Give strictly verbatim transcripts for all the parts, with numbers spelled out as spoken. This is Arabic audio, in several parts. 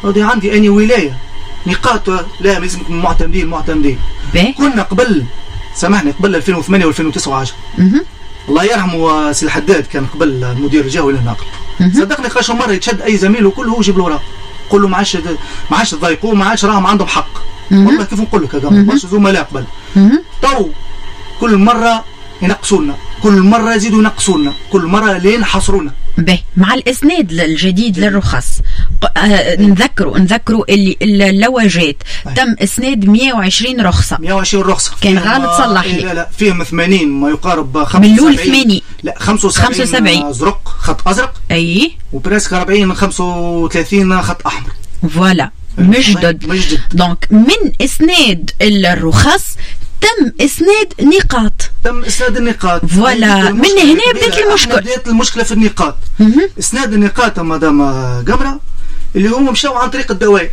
هذه عندي اني ولايه نقاط لا لازمكم معتمدين معتمدين. كنا قبل سامحني قبل ألفين وثمانية وألفين وتسعة وعشرة الله يرحمه سي الحداد كان قبل المدير الجوي للنقل. صدقني خاشه مره يتشد اي زميل وكل هو يجيب له وراه قول له ما عادش ما عادش تضايقوه ما عادش راهم عندهم حق. والله كيف نقول لك هذا برشا زملاء قبل تو كل مره ينقصونا كل مره يزيدوا ينقصونا كل مره لين حصرونا. به مع الاسناد الجديد للرخص آه نذكروا نذكروا اللي اللواجات تم اسناد مئة وعشرين رخصه مئة وعشرين رخصه كان غالب صلح لي. لا لا فيهم ثمانين ما يقارب خمسة وسبعين من ثمانين لا خمسة وسبعين زرق خط ازرق اي وبريسك أربعين خمسة وثلاثين خط احمر فوالا مجدد. مجدد دونك من اسناد الرخص تم اسناد نقاط تم اسناد النقاط فوالا من هنا بدات المشكله بدات المشكله في النقاط. اسناد النقاط مدام قمره اللي هم مشاو عن طريق الدوائر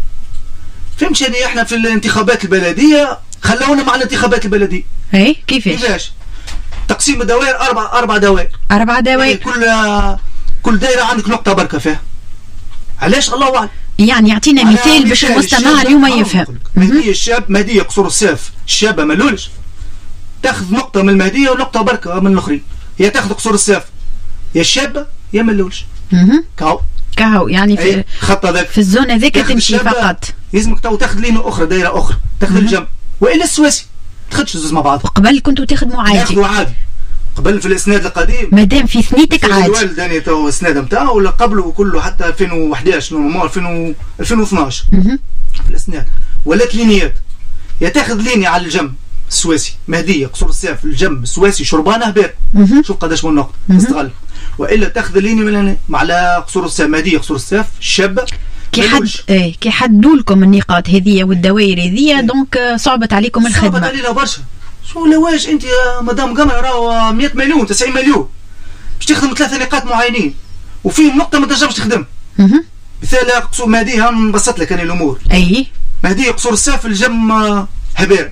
فهمت يعني احنا في الانتخابات البلديه خلونا مع الانتخابات البلديه. اي كيفاش كيفاش تقسيم الدوائر اربع اربع دوائر اربع دوائر كل كل دائره عندك نقطه بركه فيها. علاش الله اعلم يعني يعطينا مثال باش المستمع اليوم يفهم. مهديه الشاب مهديه قصور السيف الشابه ملولش تاخذ نقطه من المهديه ونقطه بركه من الاخرين هي تاخذ قصور السيف يا الشابه يا ملولش كاو كاو يعني في خط هذاك في الزون هذيك تمشي فقط لازمك تو تاخذ لينه اخرى دائره اخرى تاخذ الجنب والا السواسي تاخذش زوز مع بعض. قبل كنتوا تاخذوا عادي تاخذوا عادي قبل في الاسناد القديم مادام في ثنيتك عادي الوالد يعني تو الاسناد نتاعو ولا قبله كله حتى ألفين وأحد عشر نورمال ألفين واثناش في الاسناد ولات لينيات يا تاخذ ليني على الجنب السواسي مهديه قصور السيف الجنب السواسي شربانه هبار شوف قداش من نقطه تستغل والا تاخذ ليني من مع قصور السيف مهديه قصور السيف الشابه كي حد ايه كي حدوا لكم النقاط هذيا والدوائر هذيا دونك صعبت عليكم الخدمه. صعبت علينا برشا شو لواش انت يا مدام قمر راهو مئة مليون تسعين مليون باش تخدم ثلاثه نقاط معينين وفي نقطه ما تنجمش تخدم. مثال قصور مهديه نبسط لك انا الامور. اي مهديه قصور السيف الجم هبار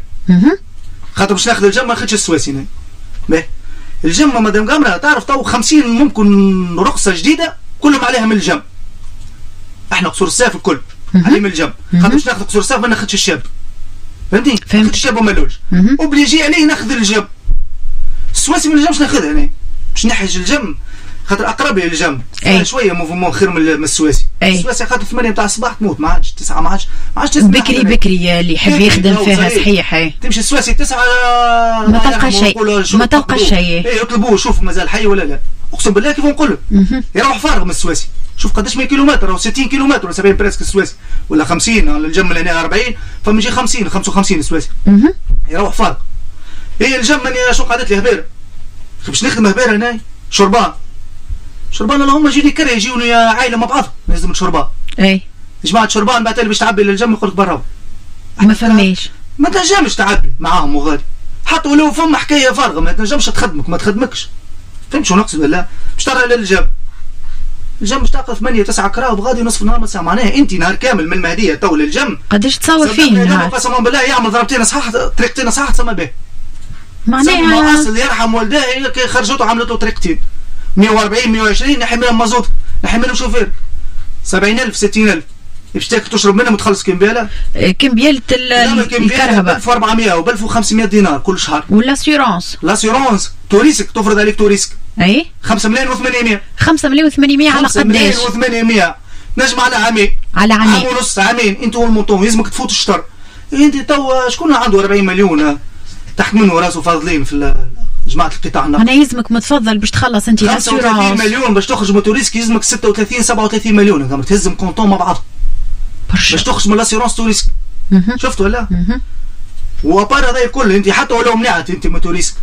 خاطر باش ناخذ الجم ما ناخذش السواسي. باهي الجم مدام قمر تعرف تو خمسين ممكن رخصه جديده كلهم عليها من الجم. احنا قصور السيف الكل عليه من الجم خاطر باش ناخذ قصور السيف ما ناخذش الشاب فهمتني؟ ناخذ الشاب وملوش وبليجي عليه ناخذ الجم السواسي ما نجمش ناخذها انا باش نحج الجم خاطر اقرب لي للجم شويه موفمون خير من السواسي. السواسي خاطر ثمانية نتاع الصباح تموت ما عادش تسعة ما عادش ما عادش بكري بكري اللي يحب يخدم فيها صحيح. تمشي السواسي تسعة ما تلقى شيء ما تلقى شيء اي يطلبوه شوفوا مازال حي ولا لا اقسم بالله كيف نقول لك يروح فارغ من السواسي. شوف قداش من كيلومتر راهو ستين كيلومتر ولا سبعين بريسك السواسي ولا خمسين على الجم هنا أربعين فما يجي خمسين خمسة وخمسين السواسي يروح فارغ. هي الجم من شو قعدت لي هبيره باش نخدم هبيره هنا شربان شربان اللهم يجيني كره يجيوني يا عائله مع بعض لازم شربان. اي جماعه شربان بعد باش تعبي للجم يقول لك برا ما فماش ما تنجمش تعبي معاهم وغادي حتى ولو فما حكايه فارغه ما تنجمش تخدمك ما تخدمكش. فهمت شو نقصد ولا باش ترى للجم الجم باش تاخذ ثمانية تسعة كراو بغادي نصف نهار ساعه معناها انت نهار كامل من المهديه تو للجم قداش تصور فيه نهار قسما بالله يعمل ضربتين صحاح طريقتين صحاح تسمى به معناها اصل يرحم والداه هي خرجته عملت له طريقتين مئة وأربعين مئة وعشرين نحي منهم مازوت نحي منهم شوفير سبعين ألف ستين ألف باش تاكل تشرب منهم وتخلص كمبياله كمبياله الكرهبه ألف وأربعمية و ألف وخمسمية دينار كل شهر والاسيورونس لاسيورونس توريسك تفرض عليك توريسك اي خمسة ملايين وثمانمية خمسة ملايين وثمانمية على قداش؟ خمسة ملايين وثمانمية نجم على عامين على عامين عام ونص عامين انت والمونطون لازمك تفوت الشطر. انت تو شكون عنده أربعين مليون تحت منه راسه فاضلين في جماعه القطاع النقدي. انا يلزمك متفضل باش تخلص انت خمسة وثلاثين مليون باش تخرج من توريسك يلزمك ستة وثلاثين سبعة وثلاثين مليون تهزم كونطون مع بعض باش تخرج من لاسيورونس توريسك. شفت ولا؟ وابار هذا الكل انت حتى ولو منعت انت من توريسك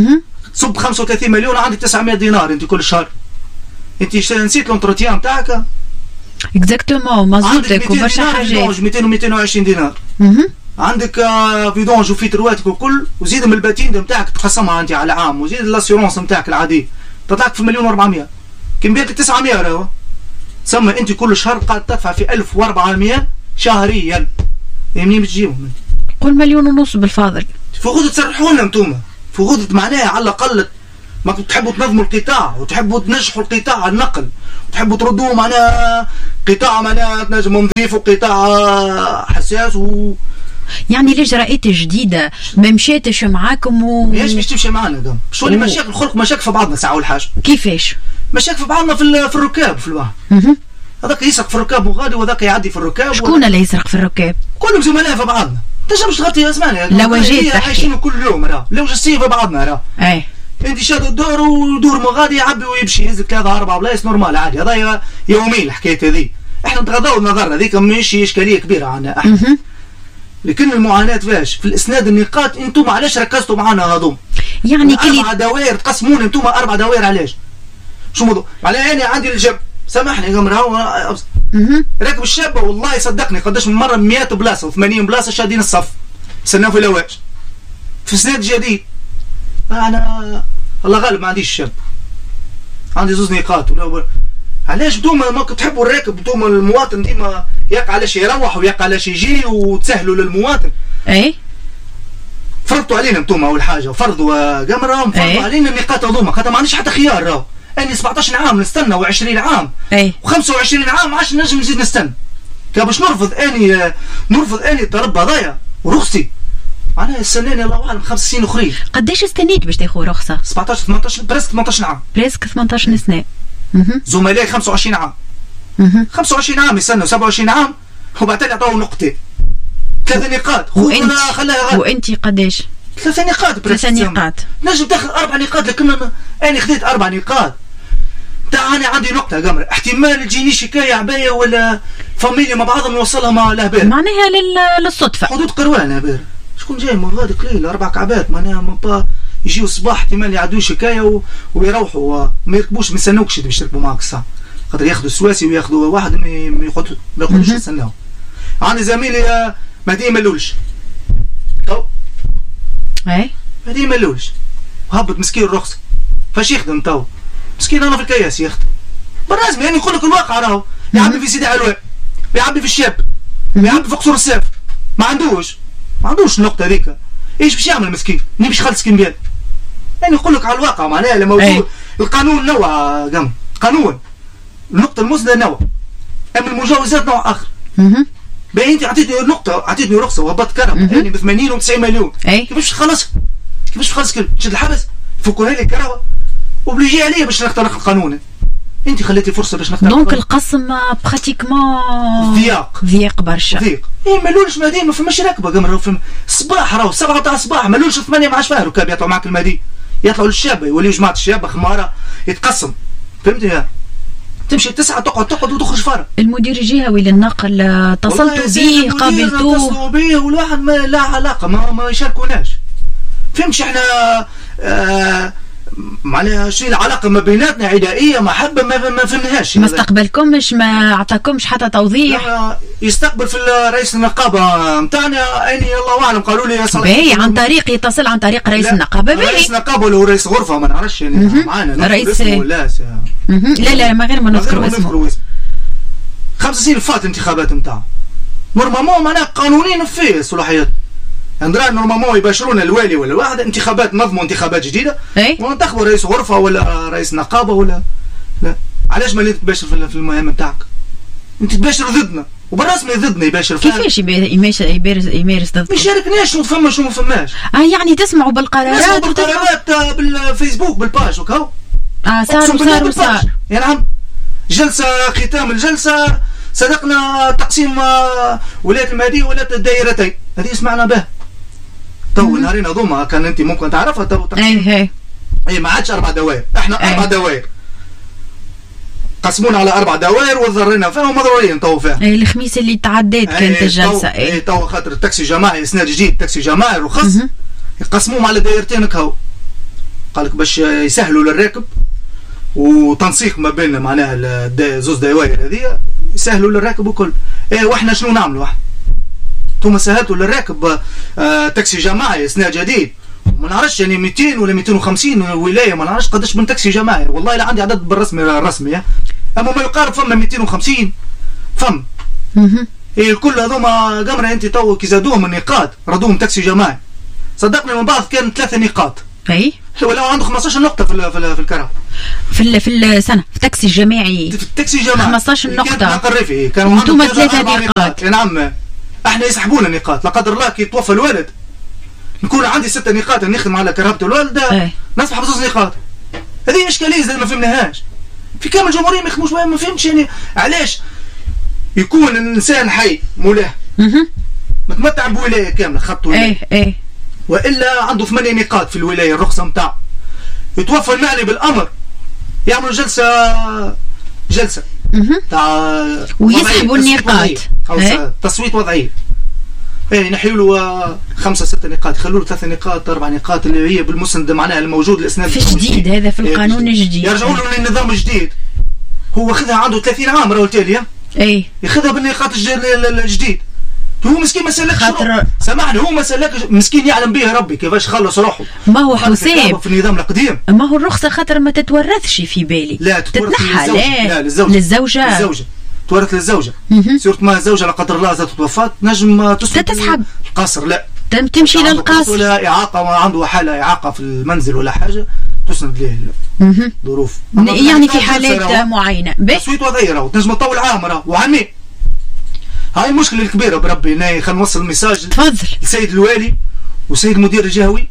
صب خمسة وثلاثين مليون عندك تسعمية دينار انت كل شهر. انت نسيت لونتروتيان نتاعك اكزاكتومون مازوتك وبرشا حاجات مئتين و مئتين وعشرين دينار عندك فيدونج وفيترواتك وكل وزيد من الباتين نتاعك تقسمها انت على عام وزيد لاسيورونس نتاعك العادي تطلعك في مليون وأربعمية كمبيالك تسعمية راهو تسمى انت كل شهر قاعد تدفع في ألف وأربعمية شهريا. منين باش تجيبهم؟ قول مليون ونص بالفاضل. فغود تسرحوا لنا انتوما فغود معناها على الاقل ما تحبوا تنظموا القطاع وتحبوا تنجحوا القطاع النقل وتحبوا تردوه معناها قطاع معناها تنجم نظيف وقطاع حساس و يعني الإجراءات الجديدة ما مشاتش معاكم و ماهيش باش تمشي معانا دام شو اللي مشاكل الخلق مشاكل في بعضنا ساعة أول حاجة. كيفاش؟ مشاكل في بعضنا في في الركاب في الواحد. هذاك يسرق في الركاب وغادي وهذاك يعدي في الركاب. شكون اللي يسرق في الركاب؟ كلهم زملاء في بعضنا. تنجمش تغطي اسمعني لوجات تحكي عايشين كل يوم راه لوجستيه في بعضنا راه. اي انت شاد الدور ودور مغادي يعبي ويمشي يهز ثلاثة أربعة بلايص نورمال عادي هذا يومين الحكاية هذه. احنا نتغاضوا نظرنا هذيك ماشي اشكالية كبيرة عنا احنا. لكن المعاناة فاش في الاسناد النقاط انتم علاش ركزتوا معنا هذوم؟ يعني كلي اربع دوائر تقسمون انتم اربع دوائر علاش؟ شو موضوع؟ معناها انا عندي الجب سامحني يا قمر هو راكب الشابه والله صدقني قداش من مره مئة بلاصه و80 بلاصه شادين الصف استناو في لواش في سناد جديد. انا الله غالب ما عنديش الشاب عندي زوز نقاط ولا علاش انتوما ما تحبوا الراكب انتوما المواطن ديما يقع علاش يروح ويقع علاش يجي وتسهلوا للمواطن. اي فرضتوا علينا انتوما اول حاجه فرضوا قمر راهم فرضوا علينا النقاط هذوما خاطر ما عنديش حتى خيار راهو. اني سبعطاش عام نستنى و20 عام اي وخمسة وعشرين عام ما عادش نجم نزيد نستنى. كان باش نرفض اني نرفض اني الطلب هذايا ورخصتي معناها السناني الله اعلم خمس سنين اخرين. قداش استنيت باش تاخذ رخصه؟ سبعطاش ثمنطاش بريسك ثمنطاش عام. بريسك ثمنطاش سنه. زملائي خمسة وعشرين عام. خمسة وعشرين عام يستنوا سبعة وعشرين عام وبعدين يعطوه نقطتين. ثلاث نقاط. وانت وانت قداش؟ ثلاث نقاط بريسك. ثلاث نقاط. نجم تاخذ اربع نقاط لكن انا خذيت اربع نقاط. تاع انا عندي نقطه يا قمر احتمال تجيني شكايه عبايه ولا فاميليا مع بعضهم نوصلها مع لهبير معناها لل... للصدفه حدود قروان يا بير شكون جاي من غادي قليل اربع كعبات معناها ما با يجيو الصباح احتمال يعدوا شكايه و... ويروحوا وما يركبوش ما يستنوكش باش يركبوا معاك الساعه خاطر ياخذوا السواسي وياخذوا واحد ما ياخذ ما ياخذوش يستناو. عندي زميلي مهدي ملولش تو اي مهدي ملولش وهبط مسكين الرخصه فاش يخدم تو مسكين انا في الكياس يخدم بالرسم يعني نقول لك الواقع راهو يعبي في سيدي علوان يعبي في الشاب يعبي في قصور السيف ما عندوش ما عندوش النقطه هذيك ايش باش يعمل مسكين؟ منين باش يخلص كمبيات؟ يعني نقول لك على الواقع معناها لما موجود القانون نوع قام قانون النقطه المسدة نوع اما المجاوزات نوع اخر. باهي انت عطيتني نقطه عطيتني رخصه وهبطت كرم يعني ب ثمانين و تسعين مليون كيفاش تخلصها؟ كيفاش تخلص كلمه؟ تشد الحبس فكوها لي الكهرباء وبليجي عليا باش نخترق القانون. انت خليتي فرصه باش نخترق دونك القسم براتيكمون ضياق ضيق برشا ضيق. ايه مالولش مهدي ما فماش راكبه قمر في الصباح راهو سبعة تاع الصباح مالولش ثمانية ما عادش فيها ركاب يطلعوا معك المهدي يطلعوا للشابه يوليو جماعه الشابه خماره يتقسم فهمتني يا تمشي تسعة تقعد تقعد وتخرج فرا. المدير الجهوي للنقل اتصلتوا به قابلتوه؟ اتصلوا به والواحد ما لا علاقه ما, ما يشاركوناش فهمتش احنا آه معناها شنو العلاقه ما بيناتنا عدائيه محبه ما ما فهمناهاش. ما استقبلكمش ما عطاكمش حتى توضيح؟ يستقبل في رئيس النقابه نتاعنا اني الله اعلم قالوا لي باهي عن طريق يتصل عن طريق رئيس النقابه باهي رئيس النقابه ولا رئيس غرفه ما نعرفش يعني معانا رئيس لا لا لا ما غير ما نذكروا اسمه. خمس سنين فات انتخابات نتاعو نورمالمون معناها قانونيا فيه صلاحيات اندرا نورمالمون يباشرون الوالي ولا واحد انتخابات نظموا انتخابات جديده وننتخبوا رئيس غرفه ولا رئيس نقابه ولا لا. علاش ما تباشر في المهام نتاعك؟ انت تباشر ضدنا وبالرسمي ضدنا يباشر كيفاش يمارس يمارس ضدك؟ ما يشاركناش شنو فما شنو ما فماش. اه يعني تسمعوا بالقرارات تسمعوا بالقرارات بالفيسبوك بالباج وكاو اه صار وصار وصار يا نعم جلسه ختام الجلسه صدقنا تقسيم ولايه المهدي ولايه الدائرتين هذه سمعنا به تو نهارين هذوما كان انت ممكن تعرفها تو اي اي اي ما عادش اربع دوائر احنا اربع دوائر قسمونا على اربع دوائر وضرينا فيها ومضرورين تو فيها. اي الخميس اللي تعديت كانت الجلسه اي تو خاطر التاكسي جماعي اسناد جديد تاكسي جماعي رخص يقسموهم على دائرتين هكا قال لك باش يسهلوا للراكب وتنسيق ما بين معناها زوز دوائر هذه يسهلوا للراكب وكل. ايه واحنا شنو نعملوا احنا؟ انتم سهلتوا للراكب آه تاكسي جماعي اسناد جديد ما نعرفش يعني مئتين ولا مئتين وخمسين ولايه ما نعرفش قداش من تاكسي جماعي والله لا عندي عدد بالرسمي الرسمي اما ما يقارب فما مئتين وخمسين فم ايه الكل هذوما قمره انت تو كي زادوهم النقاط ردوهم تاكسي جماعي صدقني من بعض كان ثلاثه نقاط اي ولو عنده خمسطاش نقطه في في, في الكره في في السنه في التاكسي الجماعي في التاكسي الجماعي خمسطاش نقطه كانت الريفي كانوا عندهم ثلاثه نقاط. يا نعم احنا يسحبونا نقاط لا قدر الله كي توفى الوالد نكون عندي ستة نقاط نخدم على كرهبة الوالده نصبح بزوز نقاط. هذه اشكاليه زي ما فهمناهاش في كامل الجمهوريه ما يخدموش ما فهمتش يعني علاش يكون الانسان حي مولاه متمتع بولايه كامله خط ولايه ايه ايه والا عنده ثمانية نقاط في الولايه الرخصه نتاعه يتوفى المعني بالامر يعملوا جلسه جلسه تاع ويسحبوا النقاط ايه؟ تصويت وضعيه ايه ينحيوا له خمسه ستة نقاط يخلوا له ثلاث نقاط اربع نقاط اللي هي بالمسند معناها الموجود الاسناد في جديد هذا في القانون الجديد يرجعوا له للنظام الجديد هو خذها عنده ثلاثين عام راهو التالي اي ياخذها بالنقاط الجديد هو مسكين ما سلكش خاطر سامحني هو ما سلكش مسكين يعلم به ربي كيفاش خلص روحه ما هو حسين في النظام القديم ما هو الرخصه خاطر ما تتورثش في بالي لا تتنحى لا, لا للزوجه للزوجه للزوجه تورث للزوجه سورت ما الزوجه لا قدر الله زادت توفات نجم تسحب القصر لا تمشي للقصر ولا اعاقه ما عنده حاله اعاقه في المنزل ولا حاجه تسند ليه ظروف يعني في حالات معينه تصويت وضعيه راهو تنجم تطول عام راهو وعمي هاي المشكله الكبيره بربي هنا خلينا نوصل الميساج تفضل للسيد الوالي والسيد المدير الجهوي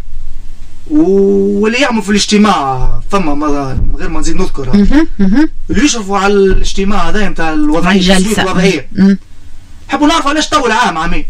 واللي يعملوا في الاجتماع ثم غير ما نزيد نذكر اللي يشرفوا على الاجتماع هذا نتاع الوضعيه التصويت الوضعيه نحبوا نعرفوا علاش طول عام عمي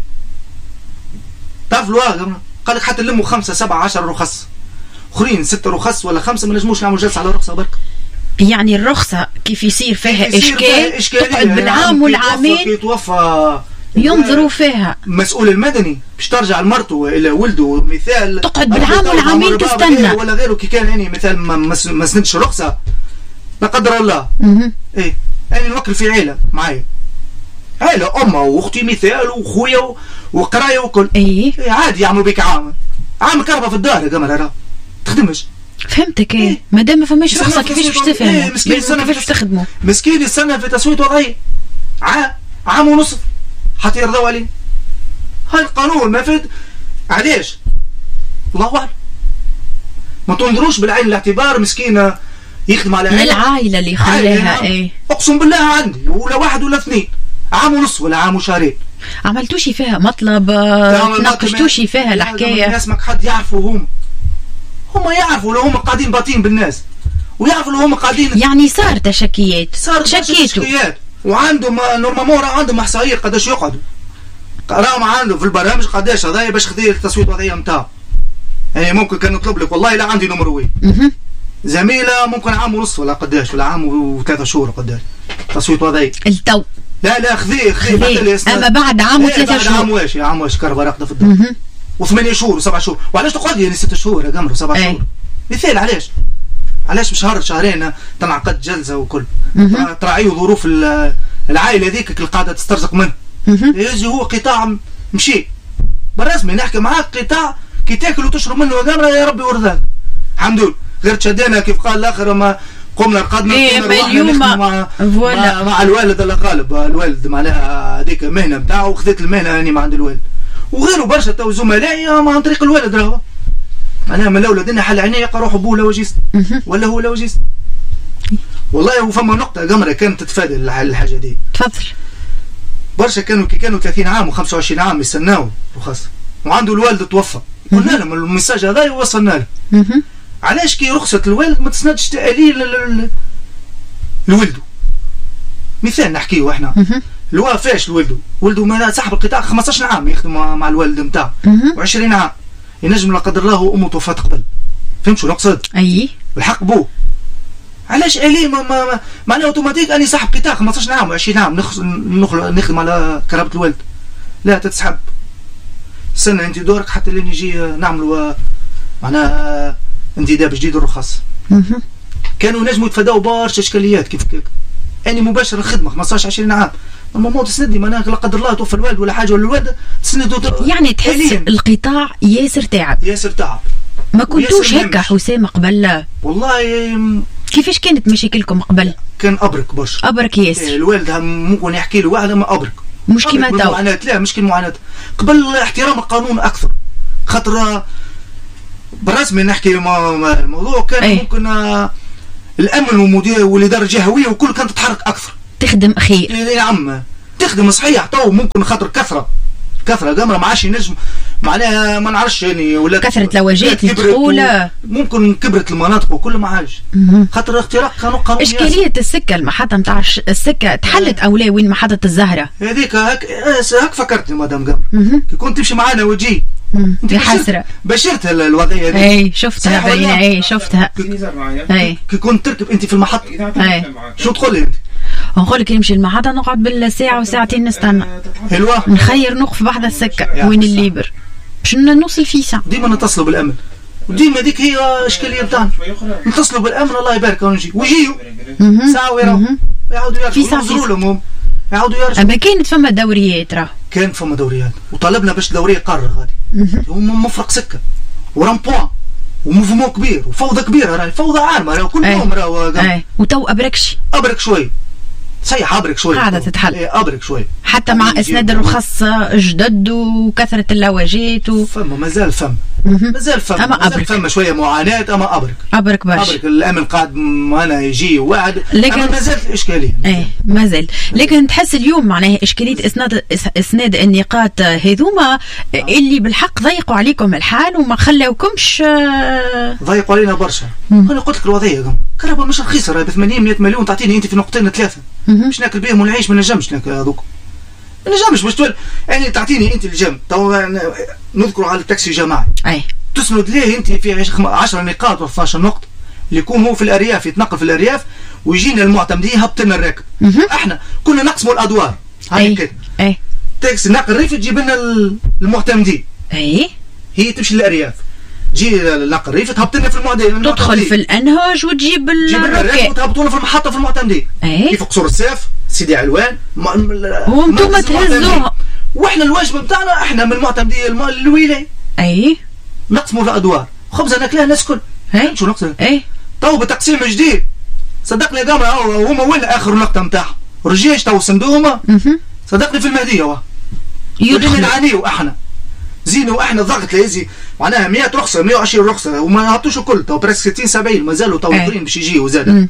تعرفوا قال لك حتى نلموا خمسه سبعه عشر رخص اخرين ستة رخص ولا خمسه ما نجموش نعملوا جلسه على رخصه برك يعني الرخصة كيف يصير فيها إشكال تقعد بالعام والعامين يتوفى ينظروا فيها مسؤول المدني باش ترجع لمرته إلى ولده مثال تقعد بالعام والعامين تستنى ولا غيره كي كان يعني مثال ما سندش رخصة لا قدر الله ايه يعني نوكل في عيلة معايا عيلة أمه وأختي مثال وأخويا وقراية وكل ايه عادي يعملوا بك عام عام كهرباء في الدار يا قمر راه تخدمش فهمتك ايه ما دام ما فماش رخصه كيفاش باش تفهم إيه مسكين كيفاش باش تخدموا مسكين يستنى في تصويت وضعي عام عام ونصف حتى يرضوا عليه هاي القانون ما فات علاش الله اعلم ما تنظروش بالعين الاعتبار مسكينه يخدم على عائله العائله اللي خلاها ايه اقسم بالله عندي ولا واحد ولا اثنين عام ونصف ولا عام وشهرين عملتوش فيها مطلب تناقشتوش فيها الحكايه الناس ما حد يعرفوا هم هم يعرفوا لو هم قاعدين باطين بالناس ويعرفوا لو هم قاعدين يعني صار تشكيات صار تشكيات وعندهم نورمالمون راه عندهم احصائيه قداش يقعدوا راهم عندهم في البرامج قداش هذايا باش خذي التصويت الوضعيه نتاعو يعني ممكن كان نطلب لك والله لا عندي نمر وين زميله ممكن عام ونص ولا قداش ولا عام وثلاثة شهور قداش تصويت وضعي التو لا لا خذيه خذيه اما بعد عام وثلاثة شهور عام واش عام واش كهرباء راقده في الدار وثمانية شهور وسبع شهور وعلاش تقعد يعني ست شهور يا قمر وسبع شهور مثال علاش علاش بشهر شهرين تنعقد جلسه وكل تراعيوا ظروف العائله هذيك اللي قاعده تسترزق منه يجي هو قطاع مشي بالرسمي نحكي معاك قطاع كي تاكل وتشرب منه يا قمر يا ربي ورثاك الحمد لله غير تشدينا كيف قال الاخر ما قمنا رقدنا إيه اليوم مع, مع, مع الوالد الله غالب الوالد معناها هذيك مهنه نتاعو وخذيت المهنه يعني ما عند الوالد وغيره برشا تو زملائي عن طريق الوالد راهو معناها من الاولاد اني حل عينيه يلقى روحه بوه لوجيست ولا هو لوجيست والله هو فما نقطه قمره كانت تتفادى الحاجه دي تفضل برشا كانوا كي كانوا ثلاثين عام وخمسة وعشرين عام يستناو رخص وعنده الوالد توفى قلنا لهم المساج هذا وصلنا له علاش كي رخصه الوالد ما تسندش تأليل لولده مثال نحكيه احنا الوا فاش لولده ولده ما صاحب القطاع خمسطاش عام يخدم مع الوالد نتاعه وعشرين عام ينجم لا قدر الله امه توفات قبل فهمت شو نقصد اي بالحق بوه علاش الي ما ما معناها اوتوماتيك اني صاحب قطاع خمسطاش عام وعشرين عام نخدم على كرامه الوالد لا تتسحب استنى انت دورك حتى لين يجي نعملوا معناها انتداب جديد الرخص كانوا نجموا يتفاداو برشا اشكاليات كيف كيف يعني مباشر الخدمه خمسطاش عشرين عام اما ما تسندي معناها لا قدر الله توفى الوالد ولا حاجه ولا الوالده تسندوا يعني تحس حاليا. القطاع ياسر تعب ياسر تعب ما كنتوش هكا حسام قبل والله كيفاش كانت مشاكلكم قبل كان ابرك برشا ابرك ياسر إيه الوالد ممكن يحكي له واحد ما ابرك مش كيما تو معاناه لا مش كيما معاناه قبل احترام القانون اكثر خاطر بالرسمي نحكي الموضوع كان أي. ممكن الامن ومدير والاداره الجهويه وكل كانت تتحرك اكثر تخدم خير. يا عم تخدم صحيح تو ممكن خاطر كثره كثره قمره ما عادش ينجم معناها ما نعرفش يعني ولا كثره لواجات الدخول ممكن كبرت المناطق وكل ما عادش خاطر اختراق قانون قانون اشكاليه السكه المحطه نتاع السكه تحلت او لا وين محطه الزهره هذيك هك هك فكرتني مدام قمر كي كنت تمشي معانا وتجي انت حسره بشرت الوضعيه هذه اي شفتها باينه اي شفتها اي كي كنت تركب انت في المحطه اي شو تقول لي انت؟ نقول لك نمشي المحطه نقعد بالساعه وساعتين نستنى حلوه نخير نوقف بحذا السكه وين الليبر باش نوصل فيسا ديما نتصلوا بالامن وديما ديك هي اشكاليه نتاعنا نتصلوا بالامن الله يبارك ونجي ويجيو ساعه ويراو يعاودوا يرجعوا ينظروا لهم يعاودوا يرجعوا اما كانت فما دوريات راه كان فما دوريات وطلبنا باش دوريه قاره غادي هما مفرق سكه ورامبوان وموفمون كبير وفوضى كبيره راهي فوضى عارمه راهي كل يوم راهي وتو ابركش ابرك شوي صحيح ابرك شوي قاعده تتحل ايه ابرك شوي حتى مع اسناد الرخص جدد وكثره اللواجات و... فما مازال فما مازال فما اما مازال فما شويه معاناه اما ابرك ابرك باش ابرك الامن قاعد هنا يجي واحد لكن اما مازال اشكاليه ايه مازال لكن تحس اليوم معناه اشكاليه اسناد اسناد النقاط هذوما اللي بالحق ضيقوا عليكم الحال وما خلاوكمش ضيقوا علينا برشا انا قلت لك الوضعيه كهرباء مش رخيصه راه ب ثمانين مئة مليون تعطيني انت في نقطتين ثلاثه باش ناكل بهم ونعيش ما نجمش هذوك ما نجمش باش تقول يعني تعطيني انت الجم تو نذكر على التاكسي الجماعي اي تسند ليه انت في عشرة نقاط و اثناش عشر نقطه اللي يكون هو في الارياف يتنقل في الارياف ويجينا المعتمدين هبط لنا الراكب احنا كنا نقسموا الادوار هاي كده اي تاكسي ناقل الريف تجيب لنا المعتمدين اي هي تمشي للارياف تجي ناقل الريف تهبط لنا في المعتمدين تدخل في الانهاج وتجيب الراكب وتهبطونا في المحطه في المعتمدين كيف قصور السيف سيدي علوان وانتم تهزوها واحنا الواجب بتاعنا احنا من المعتمدين الولايه اي نقسموا الادوار خبزه ناكلها الناس الكل شو نقصد اي تو بتقسيم جديد صدقني يا جماعه هما وين اخر نقطه نتاعهم رجيش تو صندوقهم صدقني في المهديه واه يدخلوا نعانيو احنا زينوا احنا ضغط لازي معناها مئة رخصه مئة وعشرين رخصه وما يعطوش الكل تو بريسك ستين سبعين مازالوا تو اخرين باش يجيو زاد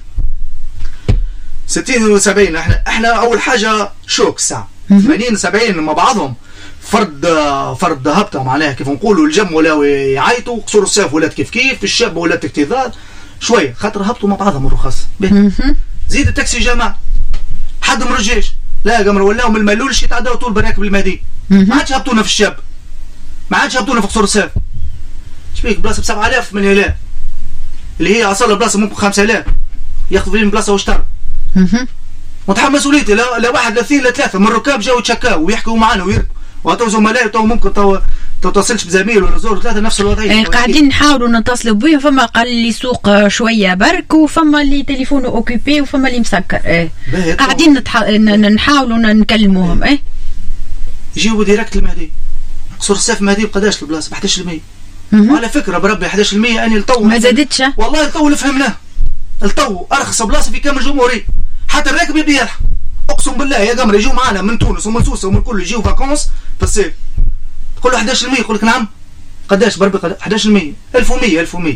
ستين وسبعين احنا احنا اول حاجه شوك الساعه ثمانين سبعين مع بعضهم فرد فرد هبطه معناها كيف نقولوا الجم ولاو يعيطوا قصور الصيف ولات كيف كيف الشاب ولات اكتظاظ شويه خاطر هبطوا مع بعضهم الرخص زيد التاكسي جماعه حد من الجيش لا يا قمر ولاو من الملولش يتعداو طول براكب المهدي ما عادش هبطونا في الشاب ما عادش هبطونا في قصور الصيف شبيك بلاصه ب سبعة آلاف ثمانية آلاف اللي هي اصلا بلاصه ممكن خمسة آلاف ياخذ فيهم بلاصه واشترى وتحمل مسؤوليتي لا لا واحد لا اثنين لا ثلاثه من الركاب جاوا يتشكاوا ويحكوا معنا ويركبوا وتو زملاء تو ممكن تو تو تصلش بزميل ولا زور ثلاثه نفس الوضعيه ايه قاعدين نحاولوا نتصلوا بهم فما قال لي سوق شويه برك وفما اللي تليفونه اوكيبي وفما اللي مسكر ايه قاعدين نتح... نحاولوا نكلموهم ايه يجيبوا ديريكت المهدي قصور السيف المهدي بقداش البلاصه ب احداش بالمئة وعلى فكره بربي احداش بالمئة اني الطو ما زادتش والله الطو اللي فهمناه الطو ارخص بلاصه في كامل الجمهوريه حتى الراكب يبي يلحق اقسم بالله يا قمر يجوا معنا من تونس ومن سوسه ومن كل يجيوا فاكونس في الصيف تقول له احداش بالمئة يقول لك نعم قداش بربي احداش بالمئة ألف ومئة ألف ومئة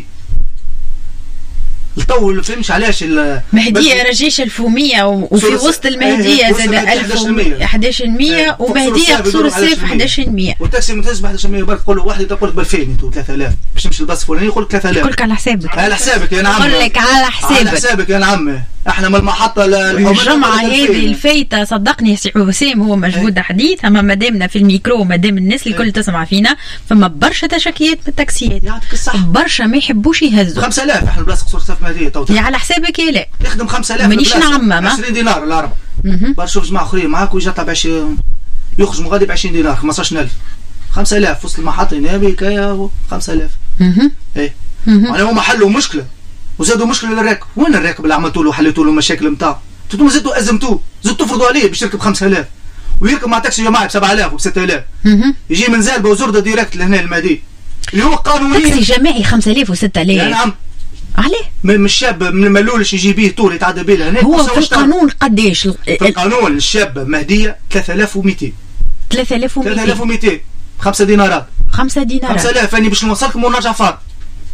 الطو فهمش علاش مهديه رجيش ألف ومئة وفي وسط المهديه زاد ألف ومئة أحداش بالمئة ومهديه قصور الصيف أحداش بالمئة والتاكسي الممتاز ب أحداش بالمئة برك تقول له واحد تقول لك ب ألفين انت ثلاثة آلاف باش تمشي للباص الفلاني يقول لك ثلاثة آلاف يقول لك على حسابك على حسابك يا نعم يقول لك على حسابك على حسابك يا نعم احنا من المحطه الجمعه هذه الفايته صدقني سي حسام هو مجهود حديث اما مادامنا في الميكرو مادام الناس الكل تسمع فينا فما برشا تشكيات من التاكسيات يعطيك الصحه برشا ما يحبوش يهزوا خمسة آلاف احنا بلاصه قصور الصيف مهديه تو يا على حسابك يا لا يخدم خمسة آلاف مانيش نعمم عشرين دينار الاربعه برشا شوف جماعه اخرين معاك ويجي ب عشرين يخرج من غادي ب عشرين دينار خمسطاش ألف خمسة آلاف وسط المحطه هنا كايا خمسة آلاف ايه معناها هما حلوا مشكله وزادوا مشكله للراكب وين الراكب اللي عملتوا له وحليتوا له المشاكل نتاعو انتم زدتوا ازمتوه زدتوا تفرضوا عليه باش يركب خمسة آلاف ويركب مع تاكسي جماعي ب سبعة آلاف وب ستة آلاف يجي من زالبه وزرده ديريكت لهنا المهدي اللي هو قانونيا تاكسي جماعي خمسة آلاف و ستة آلاف نعم عليه من الشاب من الملولش يجي بيه طول يتعدى بيه لهنا هو في القانون قداش في القانون الشاب مهديه ثلاثة آلاف ومئتين ثلاثة آلاف ومئتين ثلاثة آلاف ومئتين خمسة دينارات خمسة دينارات خمسة آلاف أنا باش نوصلكم ونرجع فار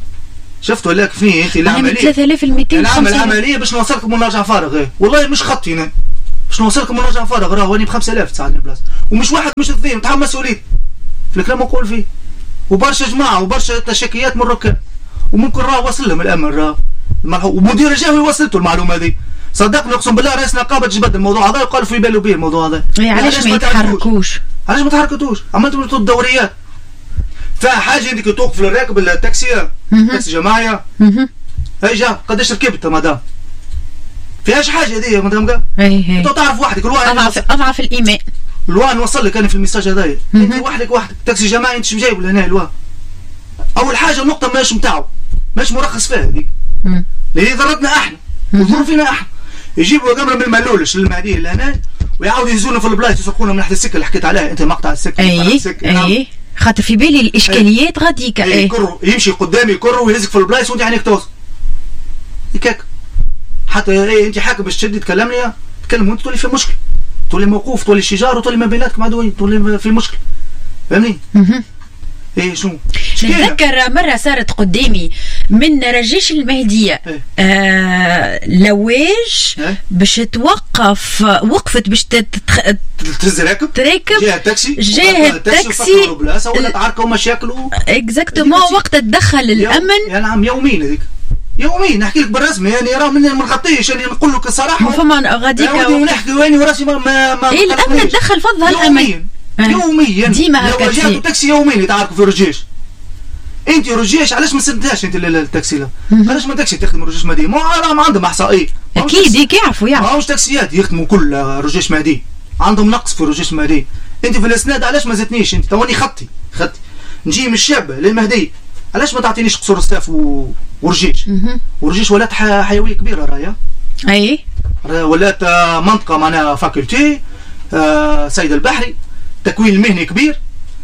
شفت ولا كيفني انت العمليه ثلاثة آلاف ومئتين العمل العمليه باش نوصلكم مناجع فارغ ايه. والله مش خطي انا باش نوصلكم مناجع فارغ راه راني ب خمسة آلاف تساعدني بلاصه ومش واحد مش اثنين نتحمل مسؤوليه في الكلام نقول فيه وبرشا جماعه وبرشا تشكيات من الركاب وممكن راه وصل لهم الامر راه ومدير الجهوي وصلته المعلومه هذه صدقني اقسم بالله رئيس نقابه جبد الموضوع هذا يقال في باله بيه الموضوع هذا. علاش ما يتحركوش؟ علاش ما تحركتوش؟ عملتوا الدوريات فيها حاجه انك توقف للراكب التاكسي تاكسي جماعيه هاي جا قداش ركبت مدام فيهاش حاجه هذه مدام قال اي اي انت تعرف وحدك الوان اضعف اضعف الايمان الوان وصل لك انا في الميساج هذايا انت وحدك وحدك تاكسي جماعي انت مش جايبه لهنا الوان اول حاجه النقطه ماهيش نتاعو ماهيش مرخص فيها هذيك اللي هي ضرتنا احنا وظروفنا احنا يجيبوا قمره من الملولش للمهدي لهنا ويعاودوا يهزونا في البلايص يسرقونا من ناحيه السكه اللي حكيت عليها انت مقطع السكه اي اي خاطر في بالي الاشكاليات غاديك اي يكروا يمشي قدامي يكر ويهزك في البلايص وانت عينيك توصل هكاك حتى ايه انت حاكم باش تشدي تكلمني تكلم وانت تولي في مشكل تولي موقوف تولي شجار وتولي ما بيناتكم عدوين تولي في مشكل فهمني؟ ايه شنو؟ نتذكر مرة صارت قدامي من رجيش المهدية إيه؟ آه لواج إيه؟ باش توقف وقفت باش تتخ... تهز راكب تركب جاه التاكسي جاه التاكسي ولا تعاركوا مشاكل اكزاكتومون وقت تدخل الامن يا نعم يومين هذيك يومين نحكي لك بالرسمي يعني راه من ما نغطيش يعني نقول لك الصراحه فما غاديك ونحكي ويني وراسي ما ما ايه الامن تدخل فضها الامن يوميا ديما هكا جاتو تاكسي يومين يتعاركوا في رجيش انت رجيش علاش ما سدتهاش انت التاكسي لا علاش ما تاكسي تخدم رجيش مهدي ما راهم عندهم احصائيه اكيد هيك يعرفوا يعرفوا ماهوش تاكسيات يخدموا كل رجيش مهدي عندهم نقص في رجيش مهدي انت في الاسناد علاش ما زدتنيش انت توني خطي خطي نجي من الشاب للمهدي علاش ما تعطينيش قصور الصاف و... ورجيش ورجيش ولات حيويه كبيره راهي اي ولات منطقه معناها فاكولتي آه سيد البحري تكوين المهني كبير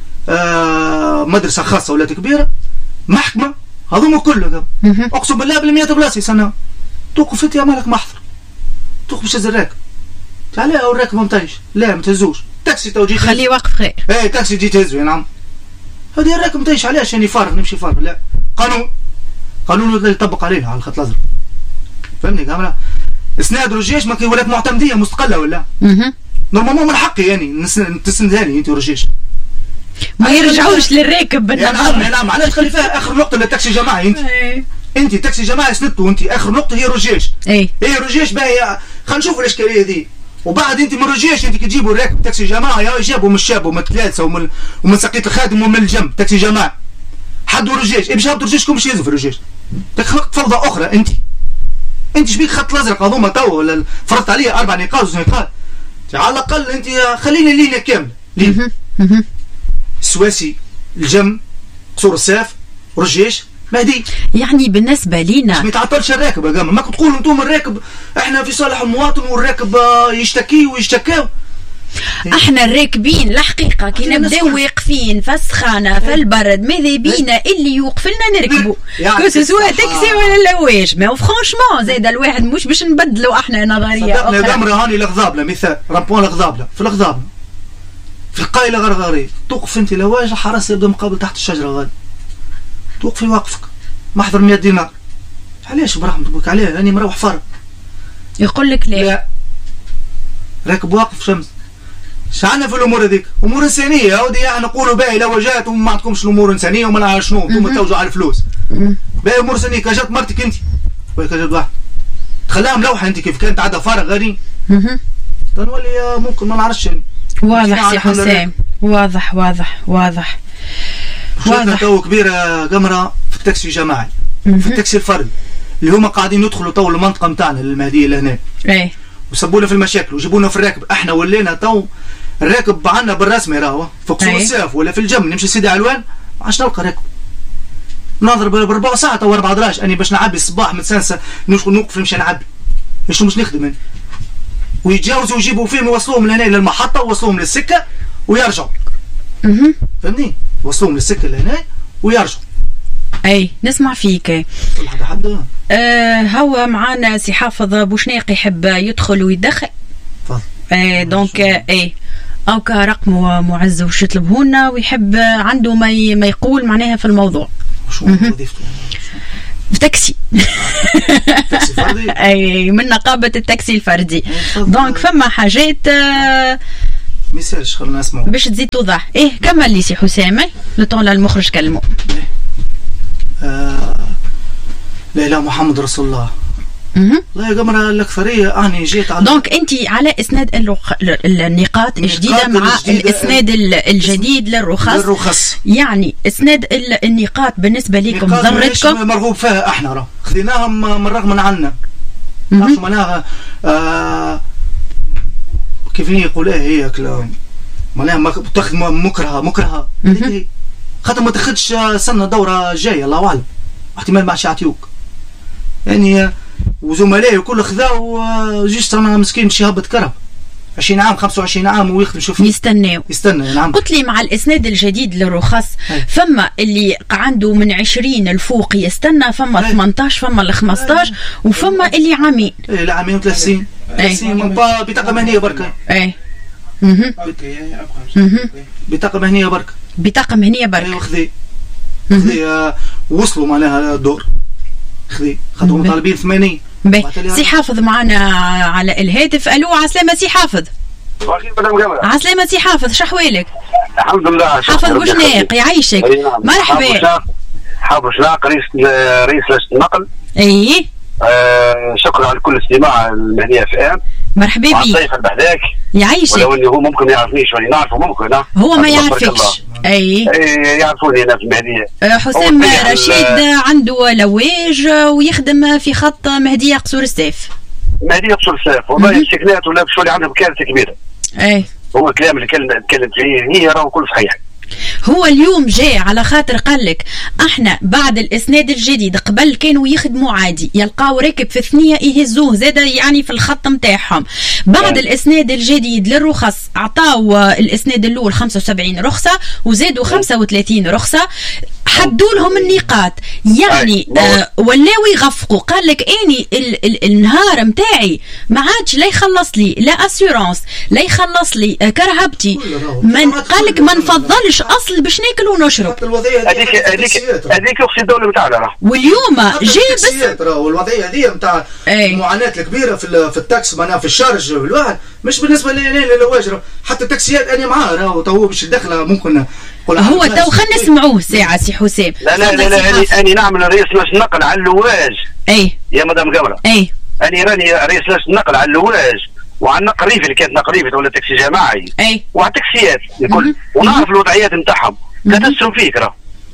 آه مدرسه خاصه ولات كبيره محكمه هذوما كلهم اقسم بالله بالمئة بلاصه سنه توقف انت مالك محضر توقف باش تهز الراكب تعال الراكب ما مطيش لا ما تهزوش تاكسي تو جيت خليه واقف خير اي تاكسي جيت تهزو يا نعم هذه الراكب مطيش عليه عشان يفارغ نمشي فارغ لا قانون قانون اللي يطبق علينا على الخط الازرق فهمني كامله اسناد رجيش ما ولات معتمديه مستقله ولا نورمالمون من حقي يعني تسندها لي انت ورجيش ما يرجعوش للراكب يا نعم يا نعم علاش تخلي فيها اخر نقطه للتاكسي جماعي انت انت تاكسي جماعي سندته وانت اخر نقطه هي رجيش اي هي رجيش باهي خلينا نشوفوا الاشكاليه دي وبعد انت من رجيش انت كي تجيبوا الراكب تاكسي جماعي يا جابوا من الشاب ومن الثلاثه ومن ومن سقيط الخادم ومن الجنب تاكسي جماعي حدوا رجيش باش هبطوا رجيشكم باش يهزوا في الرجيش خلقت فوضى اخرى انت انت شبيك خط الازرق هذوما تو ولا فرضت عليه اربع نقاط وزوج نقاط على الاقل انت خليني الليله كامله ليه السواسي الجم قصور الساف رجيش مهدي يعني بالنسبه لينا ما يتعطلش الراكب يا جماعه ماكم تقولوا انتم الراكب احنا في صالح المواطن والراكب يشتكي ويشتكاو احنا الراكبين الحقيقه كي نبداو واقفين في السخانه في البرد ماذا بينا اللي يوقف لنا نركبوا كو سوا تاكسي ولا لواش ما فرانشمون زاد الواحد مش باش نبدلوا احنا نظريه اخرى صدقني دمر هاني الغضابله مثال رامبوان الغضابله في الغضابله في القايله غرغريه توقف انت لواج الحرس يبدا مقابل تحت الشجره غادي توقفي واقفك محضر مئة دينار علاش برحمتك عليه راني مروح فرق يقول لك لا لا راكب واقف شمس شعنا في الامور هذيك امور انسانيه هودي يعني نقولوا باهي لو جات وما عندكمش الامور انسانيه وما نعرف شنو انتم توجعوا على الفلوس باهي امور انسانيه كان جات مرتك انت ولا كان جات واحد تخليها ملوحه انت كيف كانت عندها فارغ غادي تنولي ممكن ما نعرفش يعني واضح سي حسام واضح واضح واضح شفنا تو كبيره قمره في التاكسي الجماعي في التاكسي الفردي اللي هما قاعدين يدخلوا تو المنطقه نتاعنا للمهديه لهنا ايه وسبونا في المشاكل وجيبونا في الراكب احنا ولينا تو الراكب عندنا بالرسمي راهو في قصور الساف ولا في الجم نمشي سيدي علوان ما عادش نلقى راكب نضرب بربع ساعه تو اربع دراج اني باش نعبي الصباح متسنسه نوقف نمشي نعبي باش مش نخدم انا ويتجاوزوا ويجيبوا فيهم يوصلوهم لهنا للمحطه ويوصلوهم للسكه ويرجعوا اها فهمني يوصلوهم للسكه لهنا ويرجعوا اي نسمع فيك حد حد آه هو معانا سي حافظ بوشناق يحب يدخل ويدخل تفضل آه دونك آه اي او كرقمه معز وش يطلبه لنا ويحب عنده ما ما يقول معناها في الموضوع شو وظيفته في تاكسي. تاكسي فردي. اي من نقابه التاكسي الفردي. دونك فما حاجات ميساج خلينا نسمعوا باش تزيد توضح. ايه كمل لي سي حسام لو طون المخرج كلمه. آه لا اله محمد رسول الله. لا يا قمرة الأكثرية أنا جيت على دونك أنت على إسناد الرخ... النقاط الجديدة مع الجديدة الإسناد الجديد للرخص. للرخص يعني إسناد النقاط بالنسبة لكم ضرتكم؟ مرغوب فيها إحنا راه خذيناهم من رغم عنا. نعرف معناها آه كيف يقول إيه هي كلام معناها تاخذ مكرهة مكرهة خاطر ما تاخذش سنة دورة جاية الله أعلم احتمال ما يعطيوك يعني. وزملائي وكل خذاو جيست انا مسكين شي هبط كرب عشرين عام خمسة وعشرين عام ويخدم شوف يستناو يستنى. نعم قلت لي مع الاسناد الجديد للرخص فما اللي عنده من عشرين الفوق يستنى فما هي. ثمانية عشر فما ل خمسة عشر وفما اللي عامين اي لا عامين وثلاث سنين ثلاث سنين من با بطاقه مهنيه بركه. اي اها بطاقه مهنيه بركه بطاقه مهنيه بركه. ايوا خذي خذي آه وصلوا معناها الدور خذي خاطرهم طالبين ثمانين. سي حافظ معنا على الهاتف. الو عسلامة سي حافظ. عسلامة سي حافظ شحوالك؟ الحمد لله. حافظ بوشناق يعيشك. مرحبا. حافظ بوشناق رئيس رئيس لجنة النقل. اي آه شكرا على كل استماع المهنية في ام. مرحبا بك. الضيف البحذاك يعيشك. ولو انه هو ممكن ما يعرفنيش ولا نعرفه ممكن هو ما يعرفكش. اي يعرفوني انا في المهدية. حسام رشيد عنده لواج ويخدم في خط مهدية قصور السيف. مهدية قصور السيف والله السكنات ولا بشولي عندهم كارثة كبيرة. اي هو الكلام اللي تكلمت فيه هي راهو كل صحيح. هو اليوم جاء على خاطر قال لك احنا بعد الاسناد الجديد قبل كانوا يخدموا عادي يلقاو راكب في ثنيه يهزوه زاد يعني في الخط نتاعهم. بعد أه. الاسناد الجديد للرخص عطاو الاسناد الاول خمسة وسبعين رخصه وزادوا خمسة وثلاثين رخصه حدوا لهم النقاط يعني آه ولاو يغفقوا. قال لك اني ال ال النهار نتاعي ما عادش لا يخلص لي لا اسيورونس لا يخلص لي آه كرهبتي من قال لك ما نفضلش اصل باش ناكل ونشرب. هذيك هذيك هذيك اختي الدوله نتاعنا راه واليوم جاي بس والوضعيه هذه نتاع المعاناه الكبيره في في التاكس معناها في الشارج الواحد مش بالنسبه للواجره حتى التاكسيات انا معاه راهو تو باش الدخله ممكن هو تو خلينا نسمعوه ساعه سي حسام. لا لا لا, لا اني نعمل رئيس لجنه النقل على اللواج. اي يا مدام قمره. اي اني راني رئيس لجنه النقل على اللواج وعلى النقل الريفي اللي كانت نقل ريفي ولا تاكسي جماعي. اي وعلى التاكسيات الكل ونعرف الوضعيات نتاعهم لا تسروا فيك راه.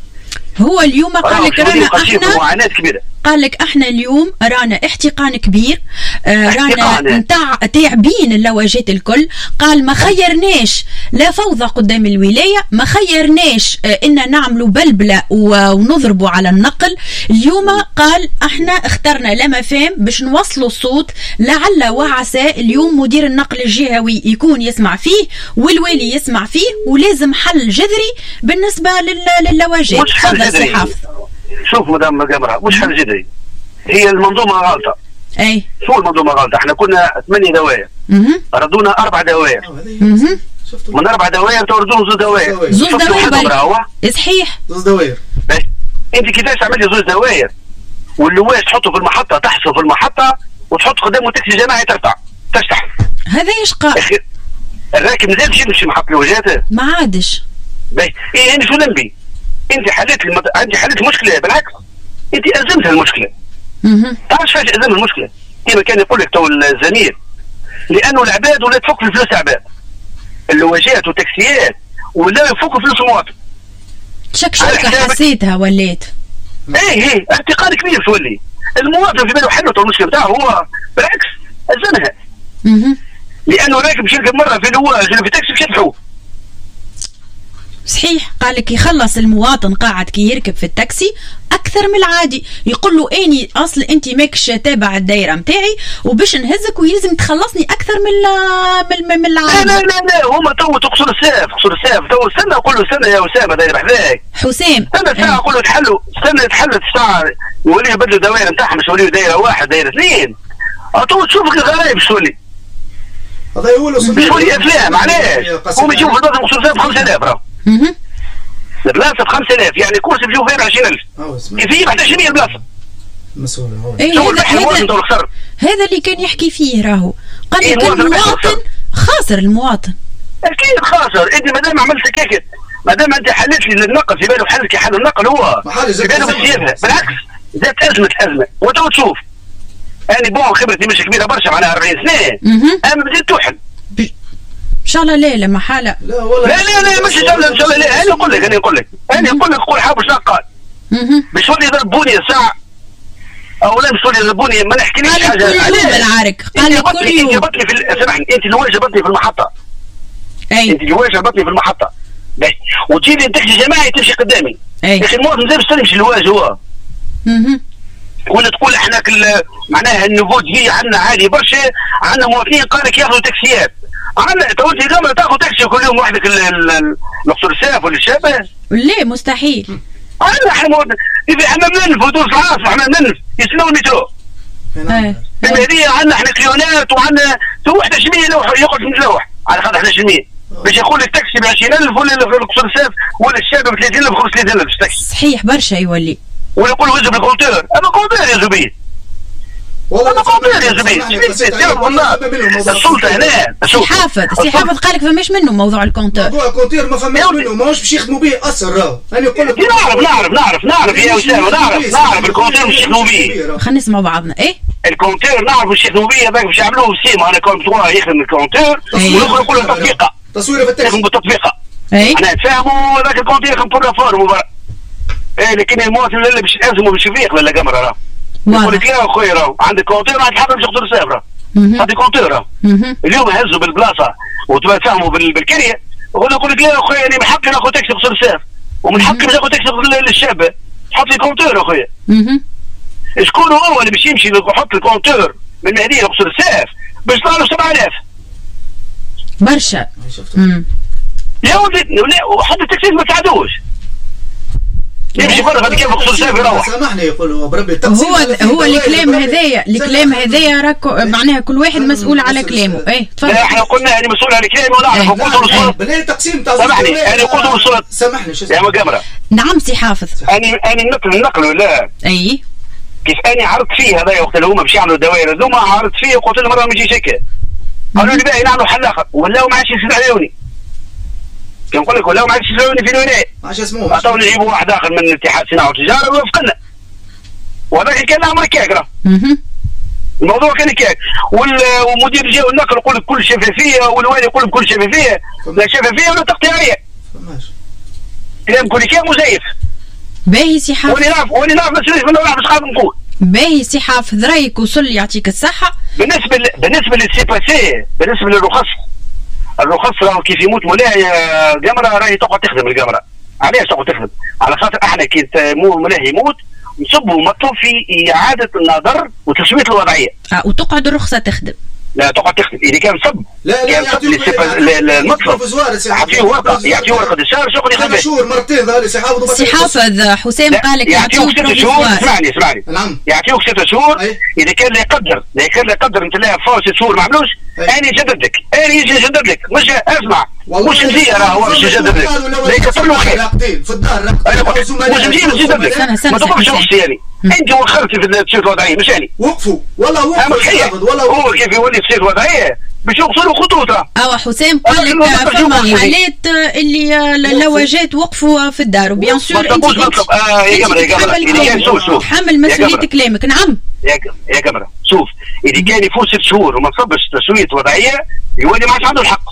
هو اليوم قال لك رانا احنا معاناه كبيره. قال لك احنا اليوم رانا احتقان كبير آه رانا نتاع تعبين اللواجات الكل. قال ما خيرناش لا فوضى قدام الولايه ما خيرناش آه ان نعملوا بلبله ونضربوا على النقل. اليوم قال احنا اخترنا لمفام باش نوصلوا الصوت لعل وعسى اليوم مدير النقل الجهوي يكون يسمع فيه والوالي يسمع فيه ولازم حل جذري بالنسبه للواجات. تفضل سي حافظ. شوف مدام قمره مش حل جذري هي المنظومه غلطه. اي شو المنظومه غلطه؟ احنا كنا ثمانية دوائر ردونا اربع دوائر من اربع دوائر توردون زوج دوائر زوج دوائر صحيح زوج دوائر. انت كيفاش عملتي زوج دوائر واللواج تحطه في المحطه تحصل في المحطه وتحط قدامه تاكسي جماعي ترفع تشتح هذا ايش قال؟ الراكب مازال مش يمشي محط لوجاته ما عادش. باهي ايه انا شو نبي؟ انت حليت المد... انت حليت المشكله بالعكس انت ازمت المشكله. اها تعرف فاش ازم المشكله؟ كما كان يقول لك تو الزميل لانه العباد ولا تفك في فلوس العباد اللواجات والتاكسيات ولا يفكوا فلوس المواطن. شك شك حسيتها وليت. ايه ايه احتقان كبير تولي المواطن في باله حلته المشكله بتاعه هو بالعكس ازمها. اها لانه راكب شركه مره في لواج ولا في تاكسي بيشبحوه. صحيح قال لك يخلص المواطن قاعد كي يركب في التاكسي اكثر من العادي يقول له اني اصل انت ماكش تابع الدايره نتاعي وباش نهزك ويلزم تخلصني اكثر من من من العادي. لا لا لا لا هما تو تقصر السيف قصر السيف تو استنى اقول له استنى يا اسامه داير بحذاك حسام استنى ساعه اقول له تحلوا استنى يتحلوا الساعه يوليوا يبدلوا دوائر نتاعهم مش يوليوا دايره واحد دايره اثنين تو تشوفك الغرايب شو اللي هذا يقولوا شويه افلام علاش هم يجيبوا في البلد قصور السيف خمسة آلاف راه اها البلاصه ب خمسة آلاف يعني كرسي بيجيو فيها عشرين ألف يفيد حتى عشرين البلاصه مسؤول هو إيه هذا هذا, هذا اللي كان يحكي فيه راهو قال لك إيه المواطن خاسر المواطن اكيد خاسر. انت ما دام عملت كيكت ما دام انت حلت لي النقل في باله حل كي حل النقل هو في باله بالسياسه بالعكس زادت ازمه ازمه وانت تشوف انا بون خبرتي مش كبيره برشا معناها أربعين سنه اما بديت توحل ان شاء الله. لا لا محاله لا والله لا لا لا مش ان شاء الله ان شاء الله. لا انا نقول لك انا نقول لك انا نقول لك قول حاب شنو قال باش يولي يضربوني ساعه او لا مش يولي يضربوني ما نحكيليش حاجه قال كل يوم العرك قال كل يوم. انت جبتني في سامحني انت اللي جبتني في المحطه اي انت اللي جبتني في المحطه باهي وتجي لي تاكسي جماعي تمشي قدامي يا اخي المواطن زي باش تمشي الواج هو اها ولا تقول احنا كل معناها النفوذ فيه عندنا عالي برشا عندنا مواطنين قال لك ياخذوا تاكسيات عندنا تو انت قبل تاخذ تاكسي كل يوم وحدك الاقصر الساف ولا الشابه لا مستحيل. عندنا احنا مواطن اذا احنا منف ودوس العاصمه احنا منف يسلموا المترو هذه عندنا احنا كليونات وعندنا تو واحد عشرين يلوح يقعد متلوح على خاطر احنا عشرين باش يقول لك تاكسي ب عشرين ألف ولا الاقصر الساف ولا الشابه ب ثلاثين ألف خمسة وثلاثين ألف تاكسي صحيح برشا يولي ولا يقول وزن بالكونتور اما كونتور يا زبيد والله انا كونتور يا زبيد السلطه هنا سي حافظ سي حافظ قال لك فماش منه موضوع الكونتور موضوع الكونتور ما فماش منه ماهوش باش يخدموا به اصلا راهو انا نقول لك نعرف نعرف نعرف نعرف يا اسامه نعرف نعرف الكونتور باش يخدموا به خلينا نسمعوا بعضنا ايه الكونتور نعرف باش يخدموا به هذاك باش يعملوه سيما انا كنت يخدم الكونتور والاخر يقولوا تطبيقه تصويره في التاكسي بالتطبيقه اي انا نتفاهموا هذاك الكونتور يخدم بور فورم ايه لكن المواطن اللي باش يلزموا باش يفيق ولا قمره راه يقول لك يا اخويا راه عندك كونتور راح تحضر باش تقدر تسافر هذه كونتور راه اليوم هزوا بالبلاصه وتفاهموا بالكريه يقول لك يا اخويا انا من حقي ناخذ تاكسي قصر الساف ومن حقي ناخذ تاكسي للشابه حط لي كونتور اخويا شكون هو اللي باش يمشي يحط الكونتور من المهديه لقصر الساف باش يطلع له سبعة آلاف برشا يا ولدي وحتى التاكسي ما تساعدوش يمشي برا هذا كيف قصر الساف يروح سامحني يقولوا بربي التاكسي هو هو الكلام هذايا الكلام هذايا راكو معناها كل واحد مسؤول على كلامه ايه تفضل. لا احنا قلنا انا مسؤول على كلامي ولا اعرف قلت له الصوت بناء التقسيم تاع سامحني انا قلت له الصوت سامحني شو يا مقامره نعم سي حافظ انا انا النقل النقل ولا اي كيف انا عرضت فيه هذا وقت اللي هما باش يعملوا الدوائر هذوما عرضت فيه وقلت لهم راه ما يجيش هكا قالوا لي باهي نعملوا حل اخر ولاو ما عادش يسمعوني كي نقول لك ولاو ما عادش يسمعوني في الولايه ما عادش يسمعوا عطاوني يجيبوا واحد اخر من اتحاد صناعه وتجاره ووافقنا وهذاك كان امر كاك راه الموضوع كان كاك والمدير الجهوي النقل يقول لك كل شفافيه والوالي يقول لك كل شفافيه لا شفافيه ولا تقطيعيه كلام كل كلام مزيف باهي سي حافظ وانا نعرف وانا نعرف مسؤوليه من واحد باش قاعد نقول باهي سي حافظ رايك وصل لي يعطيك الصحه. بالنسبه ل... بالنسبه للسي باسي بالنسبه للرخص الرخص راه كيف يموت مولاي قمره راهي تقعد تخدم القمره علاش تقعد تخدم؟ على خاطر احنا كي مولاي يموت نصبوا مطلوب في اعاده النظر وتسويه الوضعيه اه وتقعد الرخصه تخدم لا تقعد تخدم اذا كان صب لا لا المطلب يعطيه ورقه يعطيه ورقه الشهر شغل يخدم شهور مرتين ظهر سي حافظ سي حافظ حسام قال لك يعطيوك ست شهور اسمعني اسمعني نعم يعطيوك ست شهور اذا كان لا يقدر اذا كان لا يقدر انت لا فوق ست شهور ما عملوش انا يجدد لك انا يجي يجدد لك مش اسمع مش مزيه راه هو باش يجدد لك لا يكثر له خير في الدار مش مزيه باش يجدد لك ما تقفش رخصتي يعني انت وخرتي في التسويه الوضعيه مش يعني وقفوا والله وقفوا والله هو كيف يولي التسويه الوضعيه باش يوصلوا خطوطه. اه حسام قال لك فما حالات اللي اللواجات وقفوا في الدار وبيان سور انت مطلب اه يا قمره يا قمره شوف شوف تحمل مسؤوليه كلامك. نعم يا يا قمره شوف اذا كان يفوت ست شهور وما صبش تسويه وضعيه يولي ما عادش عنده الحق.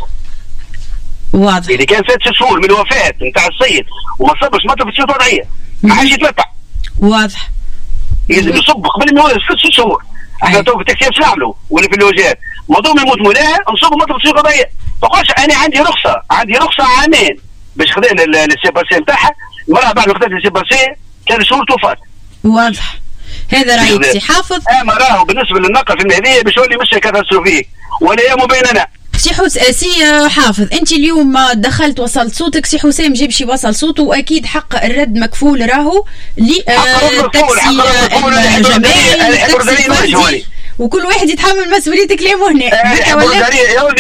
واضح. اذا كان فات ست شهور من الوفاه نتاع السيد وما صبش مطلب تسويه وضعيه ما عادش يتمتع. واضح. يلزم يصب قبل ما يولد ست شهور. احنا تو في التكسير باش نعملوا ولا في اللوجات موضوع ما يموت مولاها نصوبوا مطلب تسويه وضعيه. ما تقولش انا عندي رخصه عندي رخصه عامين باش خذينا السي باسي نتاعها المراه بعد ما خذت السي باسي كان شهور توفات. واضح. هذا رايك سي حافظ. اما راهو بالنسبه للنقل في المهديه باش يولي مش كاتاستروفيك ولا يا بيننا. سي حس... سي حافظ انت اليوم دخلت وصلت صوتك سي حسام جيب شي وصل صوته واكيد حق الرد مكفول راهو لتاكسي الجماعي التاكسي وكل واحد يتحمل مسؤوليه كلامه هنا. يا ولدي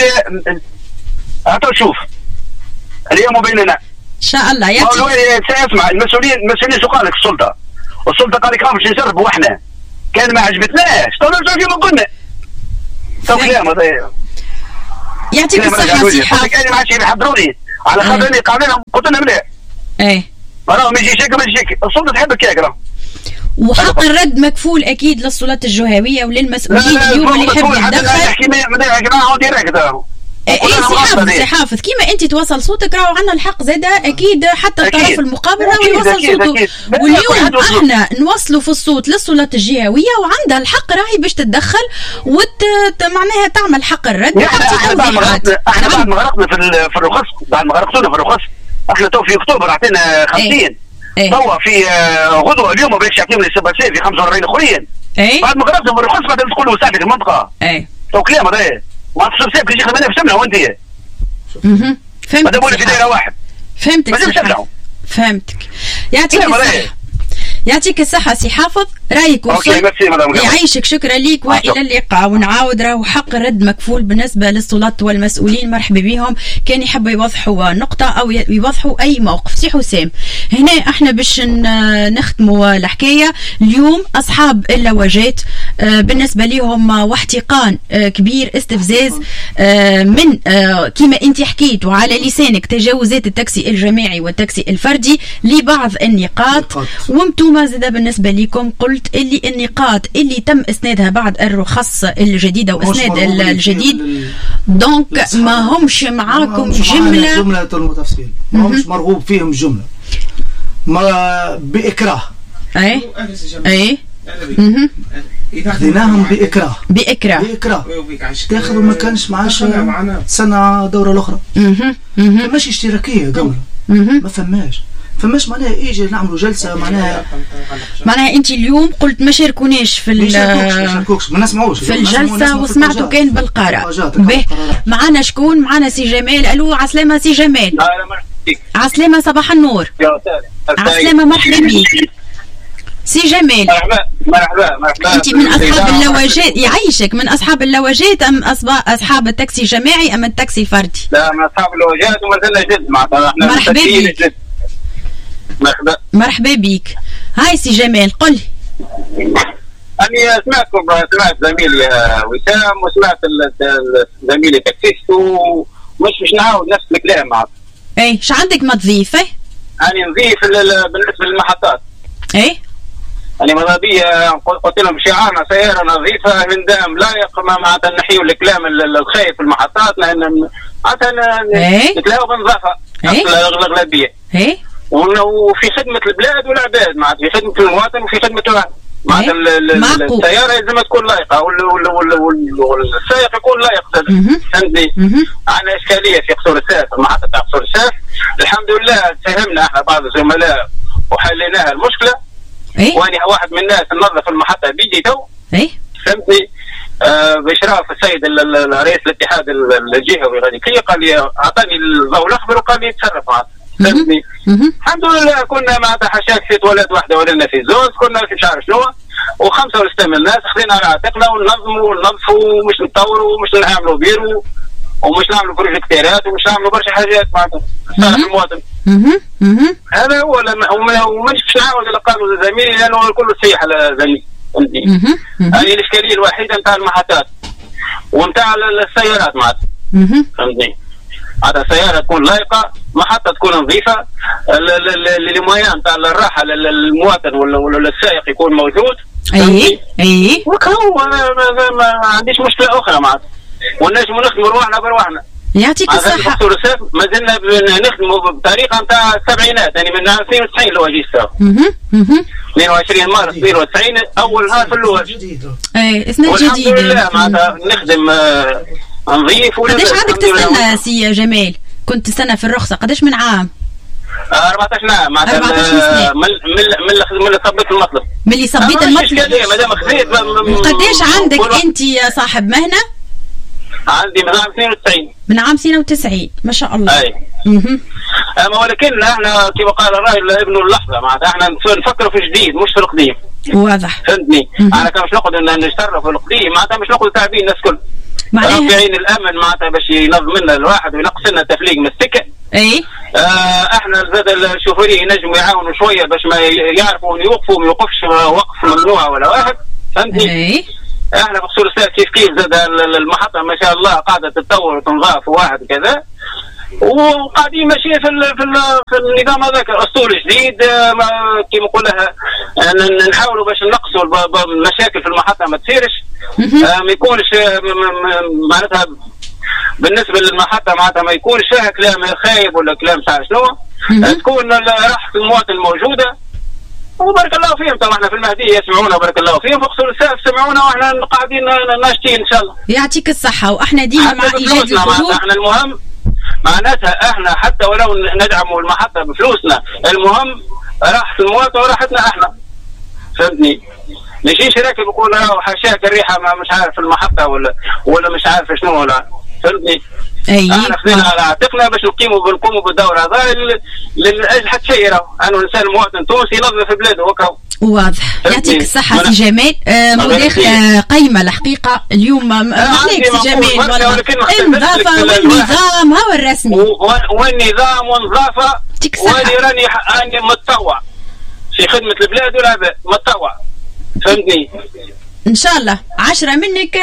هاتوا شوف اليوم بيننا ان شاء الله يعطيك. اسمع المسؤولين المسؤولين شو قال لك السلطه؟ السلطه قال لك باش نجربوا احنا كان ما عجبتناش تو نرجعوا كيما قلنا تو كلام هذا يعطيك الصحة سي حافظ. انا ما عادش يحضروني على خاطر اني قانون قلت لنا مليح ايه راه ما يجيش هكا ما يجيش هكا السلطه تحبك هكا راه وحق الرد مكفول اكيد للسلطات الجهويه وللمسؤولين اليوم اللي يحب يتدخل. ما نعاود ديريكت ايه سي حافظ سي حافظ كيما انت توصل صوتك راهو عندنا الحق زاده اكيد حتى الطرف المقابل راهو يوصل صوته. واليوم احنا نوصلوا في الصوت للسلطات الجهويه وعندها الحق راهي باش تتدخل وت معناها تعمل حق الرد. احنا بعد ما غرقنا احنا بعد ما غرقنا في في الرخص بعد ما غرقتونا في الرخص احنا تو في اكتوبر عطينا خمسين توا في غدوه اليوم ما بغيتش يعطيهم لي سباسي في خمسة وأربعين اخرين بعد ما غرقنا في الرخص بعد تقولوا ساعتك المنطقه اي تو كلام هذا ما تصير سيف كي يجي خدمنا في سمنه وانت اها فهمت هذا بقول في دايره واحد فهمتك فهمتك يعطيك الصحه يعطيك الصحة سي حافظ رايك وصل يعيشك شكرا ليك والى اللقاء. ونعاود راهو حق الرد مكفول بالنسبة للسلطات والمسؤولين مرحبا بهم كان يحبوا يوضحوا نقطة او يوضحوا اي موقف. سي حسام هنا احنا باش نختموا الحكاية اليوم اصحاب اللواجات بالنسبة لهم واحتقان كبير استفزاز من كما انت حكيت وعلى لسانك تجاوزات التاكسي الجماعي والتاكسي الفردي لبعض النقاط وانتم ما زاد بالنسبة لكم قلت اللي النقاط اللي تم اسنادها بعد الرخص الجديدة واسناد الجديد دونك ما همش معاكم جملة جملة المتفصيل ما همش مرغوب فيهم جملة ما بإكراه اي اي خذيناهم بإكراه بإكراه بإكراه تاخذوا ما كانش معاش سنة دورة الأخرى ما ماشي اشتراكية دولة ما فماش فماش معناها يجي نعملوا جلسه معناها معناها انت اليوم قلت ما شاركوناش في ما نسمعوش في الجلسه وسمعتوا كان بالقرار. به معنا شكون؟ معنا سي جمال. الو عسلامه سي جمال. عسلامه صباح النور. عسلامه مرحبا بك سي جمال. مرحبا مرحبا مرحبا. انت من اصحاب اللواجات يعيشك من اصحاب اللواجات ام اصحاب التاكسي الجماعي ام التاكسي الفردي؟ لا من اصحاب اللواجات وما زلنا جد معناتها احنا مرحبا بك. مرحبا مرحبا بك. هاي سي جمال قل لي. أنا سمعتكم سمعت زميلي وسام وسمعت زميلي تاكسيست ومش مش نعاود نفس الكلام معك. اي ايش عندك ما تضيف؟ اي أنا نضيف بالنسبة للمحطات. اي أنا ماذا بيا قلت لهم شعارنا سيارة نظيفة من دام لايق معناتها نحيوا الكلام الخايف في المحطات لأن معناتها نتلاقوا بالنظافة الأغلبية. اي وفي خدمة البلاد والعباد معناتها في خدمة المواطن وفي خدمة الواحد معناتها السيارة لازم تكون لايقة والسائق يكون لايق فهمتني. عندنا إشكالية في قصور الساف المحطة تاع قصور الساف الحمد لله تفهمنا احنا بعض الزملاء وحليناها المشكلة. وأنا واحد من الناس ننظف المحطة بيدي تو فهمتني آه بإشراف السيد رئيس الاتحاد الجهوي غادي قال لي أعطاني الضوء الأخضر وقال لي يتصرف معك فهمتني. الحمد لله كنا معناتها حشاك في ولد واحده ولنا في زوز كنا في شعر شنو وخمسه وستين الناس خذينا على عاتقنا وننظموا وننظفوا ومش نطوروا ومش نعملوا بيرو ومش نعملوا بروجيكتيرات ومش نعملوا برشا حاجات معناتها صالح المواطن. هذا هو ومش نعاود اللي قالوا زميلي لانه الكل سيح على زميلي فهمتني. هذه الاشكاليه الوحيده نتاع المحطات ونتاع السيارات معناتها فهمتني. هذا السيارة تكون لايقة محطة تكون نظيفة المويان تاع الراحة للمواطن ولا السائق يكون موجود. اي اي وكهو ما عنديش مشكلة أخرى معناتها ونجموا نخدموا رواحنا برواحنا. يعطيك الصحة. ما زلنا نخدموا بطريقة نتاع السبعينات يعني من عام اثنين وتسعين لو جيت اثنين وعشرين مارس اثنين وتسعين أول نهار في اللغة. اي اسناد جديدة. والحمد لله معناتها نخدم نظيف. قداش عندك تستنى سي جمال؟ كنت تستنى في الرخصة قداش من عام؟ أربعة عشر عام معناتها من من من اللي صبيت المطلب. من اللي صبيت المطلب. ما دام خذيت. قداش عندك أنت يا صاحب مهنة؟ عندي من عام اثنين وتسعين. من عام اثنين وتسعين ما شاء الله. أي. أما ولكن احنا كما قال الراجل ابن اللحظة معناتها احنا نفكروا في جديد مش في القديم. واضح. فهمتني. أنا كان مش نقعد نشترف في القديم معناتها مش نقعد تعبين الناس كل. ربي يعين الامن معناتها باش ينظم لنا الواحد وينقص لنا تفليق من السكه. اي آه احنا زاد الشوفيرين ينجموا يعاونوا شويه باش ما يعرفوا يوقفوا ما يوقفش وقف ممنوع ولا واحد فهمتني؟ احنا بخصوص كيف كيف زاد المحطه ما شاء الله قاعده تتطور وتنضاف واحد كذا، وقاعدين ماشيين في ال في ال في النظام هذاك اسطول جديد كيما نقولها، نحاولوا باش نقصوا المشاكل في المحطه ما تصيرش، ما يكونش معناتها بالنسبه للمحطه معناتها ما يكونش فيها كلام خايب ولا كلام تاع شنو، تكون راحه المواطن موجوده. وبارك الله فيهم، طبعا احنا في المهديه يسمعونا بارك الله فيهم، في قصور السقف سمعونا واحنا قاعدين ناشطين ان شاء الله. يعطيك الصحه. واحنا ديما مع ايجاد الحلول. احنا المهم معناتها احنا حتى ولو ندعموا المحطه بفلوسنا، المهم راحه المواطن وراحتنا احنا، فهمتني؟ ماشيش راكب يقول حاشاك الريحه ما مش عارف المحطه ولا ولا مش عارف شنو ولا، فهمتني؟ اي احنا خذينا على عاتقنا باش نقيموا بنقوموا بالدور هذا لاجل حتى شيء، انه الانسان مواطن تونسي ينظف بلاده وكا. واضح. يعطيك الصحة سي جمال. آه مداخلة قيمة الحقيقة اليوم. عليك سي جمال والله. النظافة والنظام هو الرسمي. والنظام والنظافة. واني راني راني متطوع في خدمة البلاد والعباد، متطوع. فهمتني؟ ان شاء الله عشرة منك.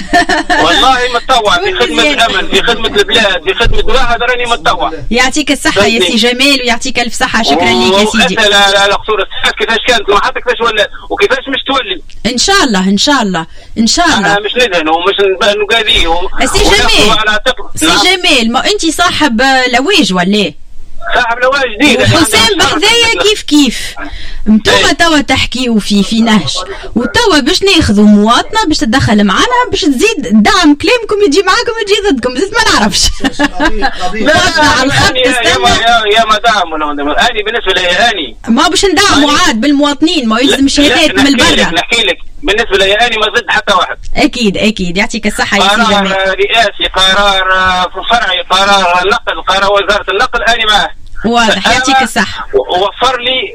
والله متطوع في خدمة الامن، في خدمة البلاد، في خدمة واحد راني متطوع. يعطيك الصحة يا سي جمال ويعطيك الف صحة. شكرا ليك يا سيدي. واسال على قصور الساعات كيفاش كانت المحطة كيفاش ولات وكيفاش مش تولي. ان شاء الله ان شاء الله ان شاء الله. انا مش ندهن ومش نقاذيه. سي جمال سي جمال ما انت صاحب لواج ولا؟ صاحب لواج جديد. وحسام بحذايا كيف كيف انتوما توا تحكيوا في في نهج، وتوا باش ناخذوا مواطنه باش تدخل معنا باش تزيد دعم كلامكم يجي معاكم يجي ضدكم، زيد ما نعرفش. لا على الخط تستنى يا مدام ولا اني بالنسبه لي اني ما باش ندعموا عاد بالمواطنين، ما يلزم شهادات من برا. نحكي لك بالنسبه لي اني ما زدت حتى واحد. اكيد اكيد يعطيك الصحه يا سيدي. قرار رئاسي، قرار فرعي، قرار نقل، قرار وزاره النقل اني معاه. واضح. يعطيك الصحة. وفر لي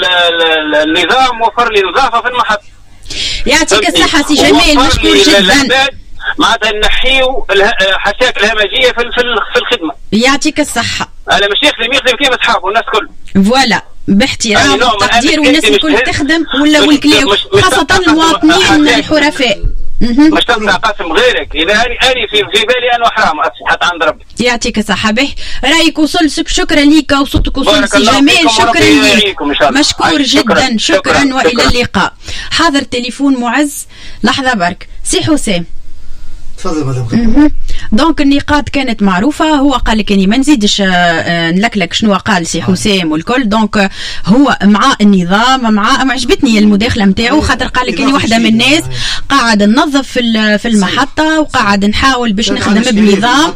النظام، وفر لي النظافة في المحطة. يعطيك الصحة سي جمال، مشكور جدا. معناتها نحيو حشاك الهمجية في في الخدمة. يعطيك الصحة. أنا مش يخدم يخدم كيما أصحابه والناس الكل. فوالا باحترام وتقدير والناس الكل تخدم ولا والكلاو خاصة المواطنين الحرفاء. مش تنسى قاسم غيرك، اذا اني اني في في بالي انا حرام حتى عند ربي. يعطيك الصحة. به رايك وصل، شكرا ليك وصوتك وصل سي جمال. شكرا ليك مشكور جدا. شكرا, شكرا والى شكرا. اللقاء. حاضر تليفون معز لحظة برك. سي حسام تفضل مدام. دونك النقاط كانت معروفه. هو قال لك اني ما نزيدش نلكلك شنو قال سي حسام والكل. دونك هو مع النظام، مع عجبتني المداخله نتاعو خاطر قال لك اني واحده من الناس قاعد ننظف في في المحطه وقاعد نحاول باش نخدم بنظام،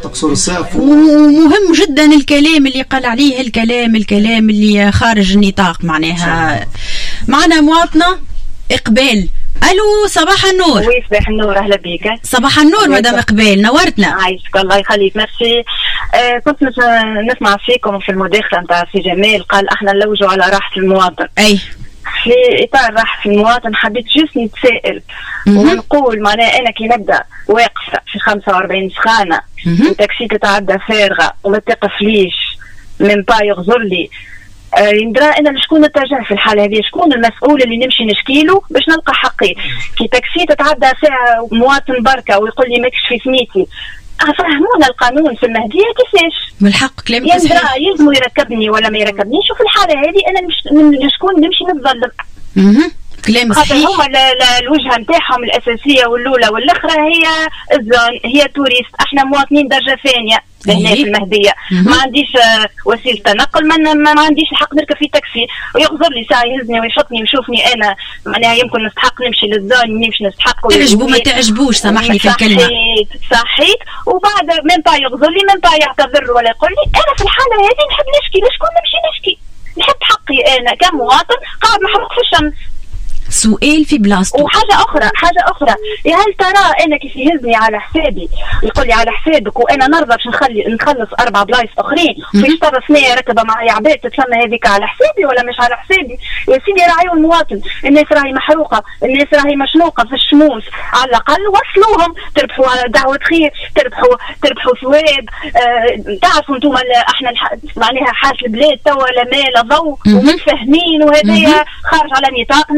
ومهم جدا الكلام اللي قال عليه، الكلام الكلام اللي خارج النطاق. معناها معنا مواطنه إقبال. الو صباح النور. وي صباح النور، اهلا بك. صباح النور مدام إقبال، نورتنا. عايشك الله يخليك. ميرسي. آه كنت نسمع فيكم في المداخله نتاع سي جمال، قال احنا نلوجوا على راحه المواطن. اي في اطار راحه المواطن حبيت جست نتسائل ونقول معناها انا كي نبدا واقفه في خمسة وأربعين سخانه وتاكسي تتعدى فارغه وما تقفليش من با يغزر لي، آه يندرى انا شكون نتجه في الحاله هذه، شكون المسؤول اللي نمشي نشكيله باش نلقى حقي. كي تاكسي تتعدى ساعه مواطن بركه ويقول لي ماكش في سميتي، فهمونا القانون في المهديه كيفاش بالحق كلامك صحيح. يندرى يلزم يركبني ولا ما يركبنيش، وفي الحاله هذه انا مش شكون نمشي نتظلم. اها كلام صحيح. خاطر هما الوجهه نتاعهم الاساسيه والاولى والاخرى هي الزون، هي توريست. احنا مواطنين درجه ثانيه هنا في المهديه. ما عنديش وسيله نقل، ما, ما عنديش الحق نركب في تاكسي ويغزر لي ساعه يهزني ويحطني ويشوفني انا معناها يمكن نستحق نمشي للزون، نمشي نستحق تعجبو ما تعجبوش، سامحني في الكلمه. صحيت صحيت. وبعد من با يغزر لي من با يعتذر ولا يقول لي، انا في الحاله هذه نحب نشكي. لشكون نمشي نشكي؟ نحب حقي انا كمواطن قاعد محروق في الشمس. سؤال في بلاصتو. وحاجه اخرى حاجه اخرى هل ترى انا كيف يهزني على حسابي يقول لي على حسابك وانا نرضى باش نخلي نخلص اربع بلايص اخرين في شطر ثنيه راكبه معي عباد تتسمى هذيك على حسابي ولا مش على حسابي؟ يا سيدي راعيوا المواطن، الناس راهي محروقه، الناس راهي مشنوقه في الشموس، على الاقل وصلوهم، تربحوا دعوه خير، تربحوا تربحوا ثواب. آه تعرفوا انتم احنا معناها حاله البلاد توا لا مال لا ضوء ومتفاهمين وهذايا خارج على نطاقنا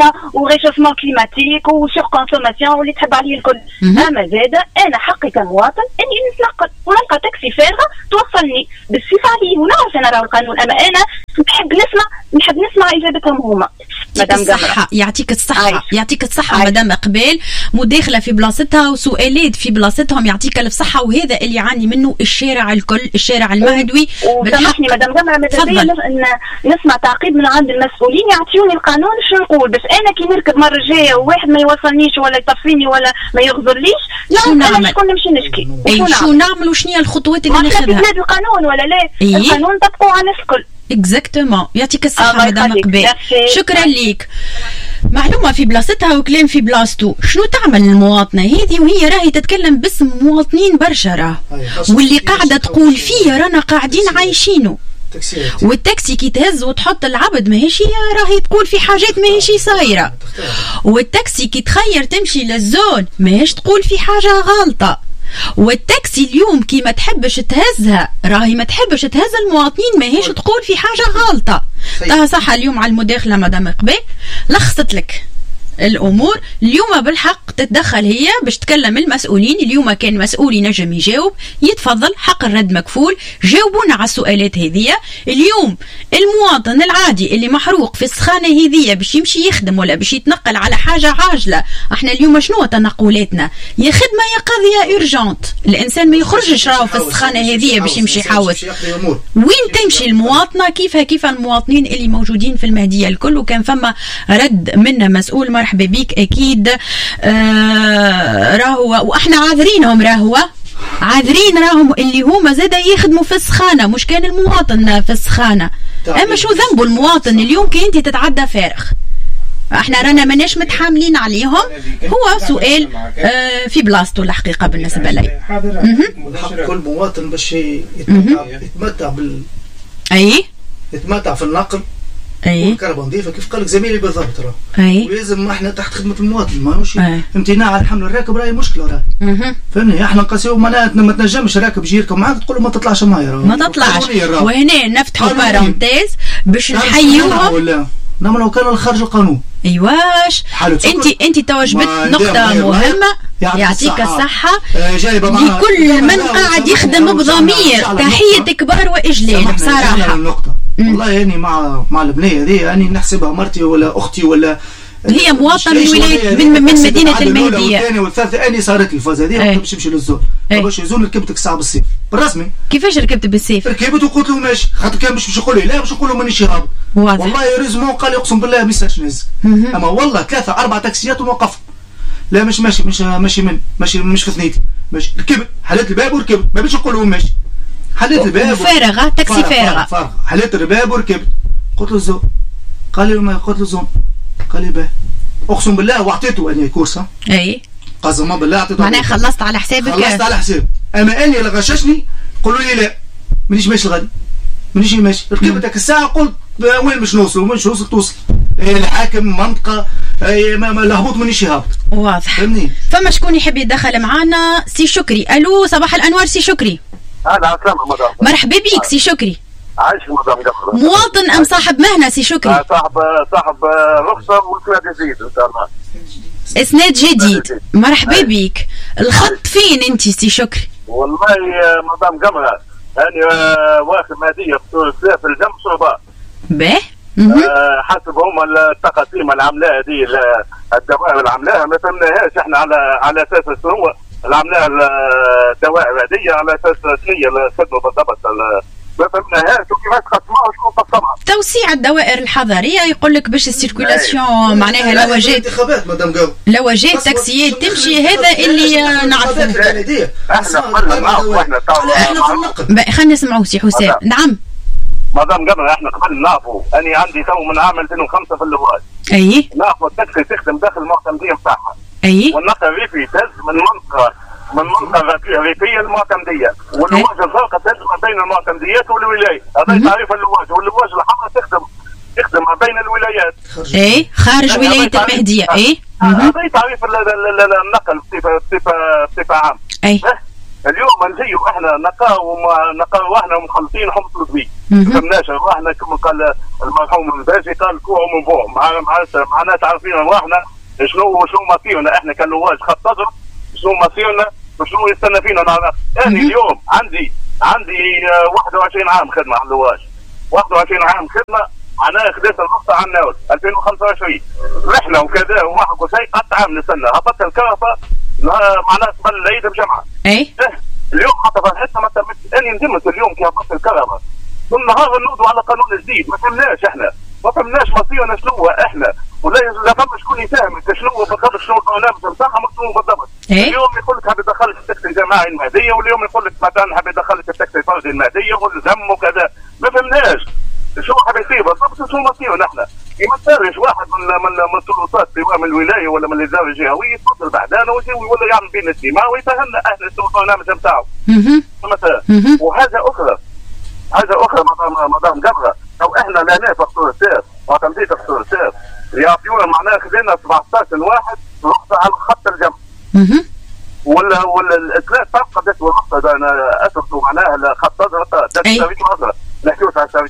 وريشوفمون كليماتيك وسور كونسوماسيون واللي تحب عليه الكل. اما زاده انا حقي كمواطن اني نتنقل ونلقى تاكسي فارغه توصلني بالصفه عليه ونعرف انا راه القانون. اما انا نحب نسمع نحب نسمع اجابتهم هما. مدام الصحة يعطيك الصحة عايش. يعطيك الصحة عايش. مدام قبال مداخلة في بلاصتها وسؤالات في بلاصتهم يعطيك الف صحة، وهذا اللي يعاني منه الشارع الكل، الشارع المهدوي. وسامحني مدام جمرة ماذا نسمع تعقيب من عند المسؤولين يعطيوني القانون شو نقول، بس انا كي نركب مرة جاية وواحد ما يوصلنيش ولا يطفيني ولا ما يغزرليش لا انا شكون نمشي نشكي. اي شو نعمل وشنو هي الخطوات اللي ناخذها؟ ما بلاد القانون ولا لا؟ إيه؟ القانون طبقوا على الناس الكل. اكزاكتومون. يعطيك الصحة مدام قبال، شكرا ليك. معلومة في بلاصتها وكلام في بلاصتو. شنو تعمل المواطنة هذه وهي راهي تتكلم باسم مواطنين برشا راه، واللي قاعدة تقول فيه رانا قاعدين عايشينه. والتاكسي كي تهز وتحط العبد ماهيش راهي تقول في حاجات ماهيش صايرة، والتاكسي كي تخير تمشي للزون ماهيش تقول في حاجة غلطة. والتاكسي اليوم كي ما تحبش تهزها راهي ما تحبش تهز المواطنين ماهيش تقول في حاجة غلطة. تها صح اليوم على المداخلة مدام قبال لخصت لك الامور. اليوم بالحق تتدخل هي باش تكلم المسؤولين. اليوم كان مسؤول ينجم يجاوب يتفضل، حق الرد مكفول، جاوبونا على السؤالات هذية. اليوم المواطن العادي اللي محروق في السخانة هذية باش يمشي يخدم ولا باش يتنقل على حاجة عاجلة، احنا اليوم شنو تنقلاتنا؟ يا خدمة يا قضية اورجونت، الانسان ما يخرجش راهو في السخانة هذية باش يمشي يحوس. وين تمشي المواطنة كيفها كيف المواطنين اللي موجودين في المهدية الكل. وكان فما رد منا مسؤول مرحبا بيك اكيد. آه راهو واحنا عاذرينهم، راهو عاذرين راهم اللي هما زادا يخدموا في السخانه، مش كان المواطن في السخانه. اما شو ذنبه المواطن اليوم كي انت تتعدى فارغ؟ احنا رانا ماناش متحاملين عليهم. هو سؤال آه في بلاصته الحقيقه بالنسبه لي. حق كل مواطن باش يتمتع يتمتع بال اي يتمتع في النقل. اي والكهرباء نظيفه كيف قال لك زميلي بالضبط راه. اي ولازم احنا تحت خدمه المواطن، ماهوش امتناع على حمل الراكب راهي مشكله راه. فهمني احنا نقاسيو معناتها ما تنجمش راكب يجي يركب معاك تقول له ما تطلعش معايا راه ما تطلعش. وهنا نفتحوا بارونتيز باش نحيوهم ولا نعملوا كانوا خارج القانون. ايواش انت انت توجبت نقطه مهمه. يعطيك الصحه لكل من قاعد يخدم بضمير. تحيه كبار واجلال بصراحه. والله يعني مع مع البنيه هذه يعني نحسبها مرتي ولا اختي ولا هي مواطن من ولايه من, من مدينه المهديه. والثانيه والثالثه اني صارت لي الفاز هذه باش نمشي للزون باش يزون ركبتك الساعه بالصيف بالرسمي. كيفاش ركبت بالصيف؟ ركبت وقلت له ماشي خاطر كان باش يقول لي لا باش نقول له مانيش هابط. والله ريزمون قال لي اقسم بالله ما يسالش نهز. اما والله ثلاثه اربع تاكسيات ونوقفهم. لا مش ماشي مش ماشي من ماشي مش في ثنيتي ماشي. ركبت حليت الباب وركبت ما بيش نقول له ماشي. حليت الباب فارغه تاكسي فارغه فارغه حليت الباب وركبت. قلت له الزون قال لي ما قلت له الزون قال لي باه اقسم بالله واعطيته اني كورسه. اي قسما بالله اعطيته معناها خلصت على حسابك. خلصت على حساب. اما اني اللي غششني قولوا لي لا مانيش ماشي الغد مانيش ماشي. ركبتك الساعه قلت وين باش نوصل وين باش نوصل توصل الحاكم منطقه الهبوط مانيش هابط. واضح. فهمني. فما شكون يحب يتدخل معانا؟ سي شكري. الو صباح الانوار سي شكري. اهلا وسهلا مدام. مرحبا بيك سي شكري. عايش مدام جبر. مواطن ام صاحب مهنه سي شكري؟ آه صاحب صاحب رخصه واسناد جديد ان شاء الله. اسناد جديد. مرحبا بيك. الخط فين انت سي شكري؟ والله مدام جمره انا واخد مهديه في الجنب صوبا. باهي. أه حسب هم التقاسيم اللي عاملاها دي الدوائر اللي عاملاها ما فهمناهاش احنا على على اساس شنو اللي عاملاها الدوائر هذه على اساس شنو الخدمه بالضبط ما فهمناهاش وكيفاش قسموها وشكون قسمها. توسيع الدوائر الحضريه يقول لك باش السيركولاسيون معناها لو جات انتخابات مدام جو لو جات تاكسيات تمشي هذا اللي نعرفوه. احنا قبلنا معاكم واحنا خلينا نسمعوا سي حسام. نعم مدام قبل احنا قبل نعرفوا اني عندي تو من عام ألفين وخمسة في اللواء. اي نعرفوا التاكسي تخدم داخل المعتمديه نتاعها. اي والنقل الريفي تهز من منطقه من منطقه ريفيه للمعتمديه واللواج الزرقاء تهز ما بين المعتمديات والولايه. هذا تعريف اللواج واللواج الحمراء تخدم تخدم ما بين الولايات. اي خارج ولايه المهديه. اي هذا تعريف النقل بصفه بصفه بصفه عامه. اي اليوم نجيو احنا نقاو نقاو احنا مخلصين حمص الكبير ما فهمناش احنا كما قال المرحوم الباشي قال كوعوا من فوق معناها تعرفين احنا شنو شنو مصيرنا احنا كاللواج خط صدر شنو مصيرنا وشنو يستنى فينا نعرف. انا اليوم عندي عندي واحد وعشرين عام خدمه على اللواج، واحد وعشرين عام خدمه معناها خديت الرخصه على الناول ألفين وخمسة وعشرين رحله وكذا وما حكوا شيء قعدت عام نستنى هبطت الكرفه معناها قبل العيد بجمعه. اي اليوم حتى في الحته ما تمت اني ندمت اليوم كي هبطت الكرفه كل نهار نوضوا على قانون جديد ما فهمناش احنا ما فهمناش مصيرنا شنو احنا ولا لا فما شكون يفهم شنو بالضبط شنو البرنامج نتاعها شنو بالضبط. إيه؟ اليوم يقول لك حاب يدخلك التاكسي الجماعي المهديه واليوم يقول لك مثلا حاب يدخلك التاكسي الفردي المهديه والزم وكذا ما فهمناش شو حاب يصير بالضبط شنو مصيرنا احنا. ما تصيرش واحد من من من السلطات سواء من الولايه ولا من الاداره الجهويه يتفضل بعدنا ولا يعمل بين الاجتماع ويفهمنا احنا شنو البرنامج نتاعو. مثلا وحاجه اخرى حاجه اخرى مدام مدام جبره او احنا لا نافق صور السير وتمديد صور السير يعطيونا معناها خذينا سبعطاش واحد رخصه على خط الجنب. ولا ولا الثلاث فرق قداش الرخصه انا اثبتوا معناها خط صدر تساوي عشرة نحكيو على تساوي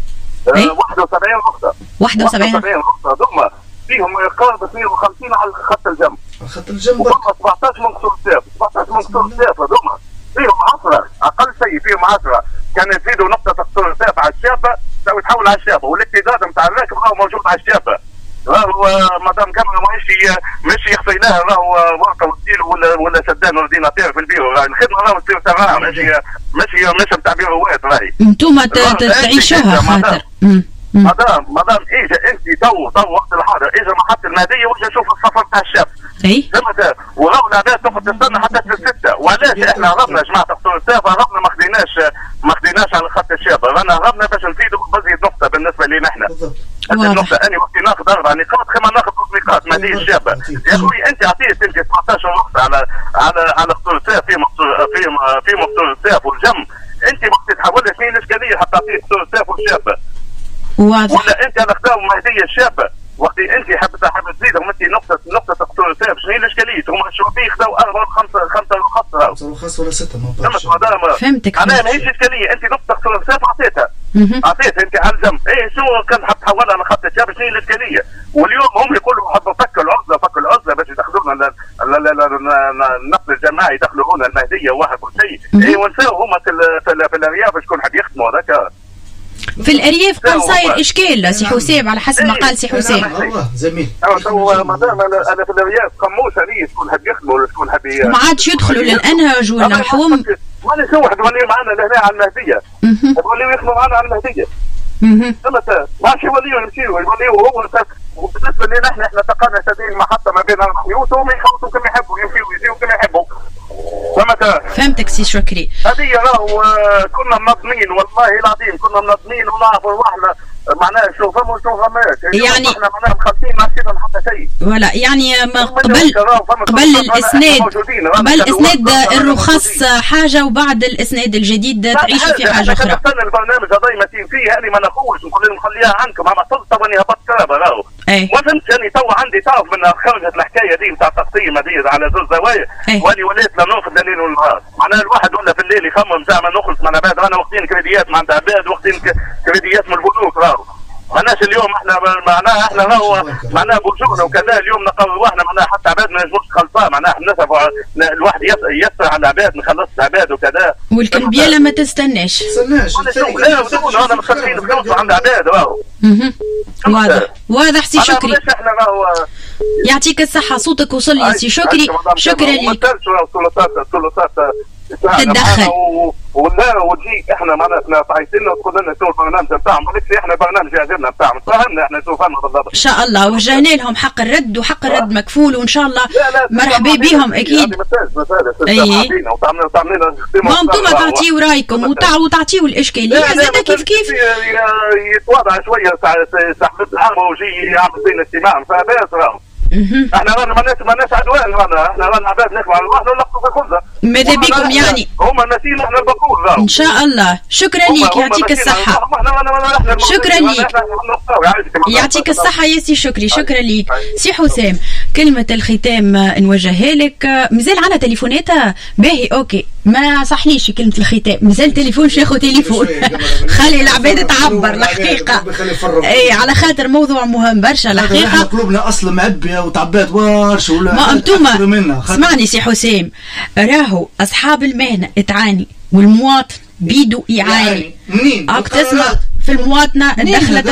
واحد وسبعين رخصه واحد وسبعين رخصه ثم فيهم يقارب اثنين وخمسين على خط الجنب. خط الجنب وثم سبعطاش من قصور السيف سبعطاش من قصور السيف ثم فيهم عشرة اقل شيء فيهم عشرة كان يزيدوا نقطه قصور السيف على الشابه تساوي تحول على الشابه والامتداد نتاع الراكب راهو موجود على الشابه. راهو مدام كاميرا ماشي ماشي يخفيناها راهو ورقه وستيل ولا ولا شدان اورديناتير في البيرو الخدمه راهو تصير تمام ماشي ماشي ماشي نتاع بيروات راهي انتوما تعيشوها خاطر مدام مدام اجا انت تو تو وقت الحاضر اجا محطه المهديه واجا شوف السفر تاع الشاب اي فهمت وراهو العباد تاخذ تستنى حتى في السته وعلاش احنا هربنا يا جماعه تقصير السيف هربنا ما خديناش ما خديناش على خط الشابه رانا هربنا باش نفيدوا بزيد نقطه بالنسبه لنا احنا. هذه النقطه اني وقت ناخذ اربع نقاط كما ناخذ ثلاث نقاط ما هي الشابه يا اخوي انت عطيت انت سبعطاش نقطه على على على قصور السيف في في في قصور السيف والجم انت وقت تحول لك مين الاشكاليه حتى تعطيه قصور السيف والشابه واضح ولا انت على خدام المهديه الشابه وقت انت حبيت حبيت تزيدهم انت نقطه نقطه قصور السيف شنو هي الاشكاليه؟ هما الشرطي خذوا اربعه خمسه خمسه رخص خمسه ولا سته ما بعرفش فهمتك انا ماهيش اشكاليه انت نقطه قصور السيف اعطيتها اعطيتها انت على الجنب ايه شو كان حاب تحولها على خط الشاب شنو هي الاشكاليه؟ واليوم هم يقولوا حبوا فكوا العزله فكوا العزله باش يدخلوا لنا النقل الجماعي يدخلوا لنا المهديه وواحد كل شيء ايه ونساو هما في الارياف شكون حاب يخدموا هذاك في الارياف كان صاير اشكال سي حسام على حسب ما قال سي حسام. الله جميل. هو مادام انا انا في الارياف قموش عليه شكون حاب يخدموا ولا شكون حاب ما عادش يدخلوا للانهج ولا حوم ماني شو واحد يوليو معنا لهنا على المهديه يوليو يخدموا معنا على المهديه فهمت ماشي يوليو يمشيوا يوليو هو وبالنسبه لنا احنا احنا تقنا سبيل المحطه ما بين الخيوط وهم يخوتوا كما يحبوا يمشيوا ويجيوا كما يحبوا فهمت. فهمتك سي شكري. هذه راهو كنا منظمين والله العظيم كنا منظمين ونعرفوا رواحنا معناها شو فما وشو فماش يعني احنا معناها مخلصين ما نسينا حتى شيء ولا يعني ما قبل قبل الاسناد قبل اسناد الرخص حاجه وبعد الاسناد الجديد تعيشوا في حاجه اخرى. نستنى البرنامج هذا ماشيين فيه هذه ما نخوش نقول لهم خليها عنكم انا صرت توني هبطت كهرباء راهو ما فهمتش اني تو عندي تعرف من خرجت الحكايه دي نتاع التقسيم هذه على زوج زوايا ولي وليت لا ناخذ الليل والنهار معناها الواحد ولا في الليل يخمم زعما نخلص من عباد انا وقتين كريديات مع عباد وقتين كريديات من البنوك راهو معناش اليوم احنا معناها احنا راهو معناها بوجوهنا وكذا اليوم نقرروا احنا معناها حتى عباد ما يجوش خلصان معناها نسفوا الواحد يسر على العباد نخلص العباد وكذا والكربياله ما تستناش تستناش لا ودون انا مخلين فلوس عند عباد راهو واضح واضح سي شكري يعطيك الصحه صوتك وصل لي سي شكري شكرا لك تتدخل ولا وتجي احنا معناتنا تعيطينا وتقول لنا شو البرنامج نتاعهم مالكش احنا برنامج يعجبنا نتاعهم فهمنا احنا شو فهمنا بالضبط ان شاء الله وجهنا لهم حق الرد وحق الرد مكفول وان شاء الله مرحبا بهم اكيد. اي ما انتم تعطيوا رايكم وتعطيوا الاشكاليه زاد كيف كيف يتواضع شويه صاحب العامه ويجي يعمل بين اجتماع فباس راهو احنا رانا ماناش ماناش عدوان رانا احنا رانا عباد نخدموا على الواحد ونلقطوا في الخبزه ماذا بكم يعني هما ناسين احنا البقول راهو ان شاء الله. شكرا ليك يعطيك الصحه. شكرا ليك يعطيك الصحه يا سي شكري. شكرا ليك سي حسام. كلمه الختام نوجهها لك مازال على تليفوناتها باهي اوكي ما صحنيش كلمة الختام، مازال تليفون شيخو تليفون. خلي العباد تعبر الحقيقة. اي على خاطر موضوع مهم برشا الحقيقة. قلوبنا اصلا معبية وتعبات برشا ولا ما انتوما اسمعني سي حسام، راهو اصحاب المهنة تعاني والمواطن بيدو يعاني. منين؟ هاك تسمع في المواطنة دخلت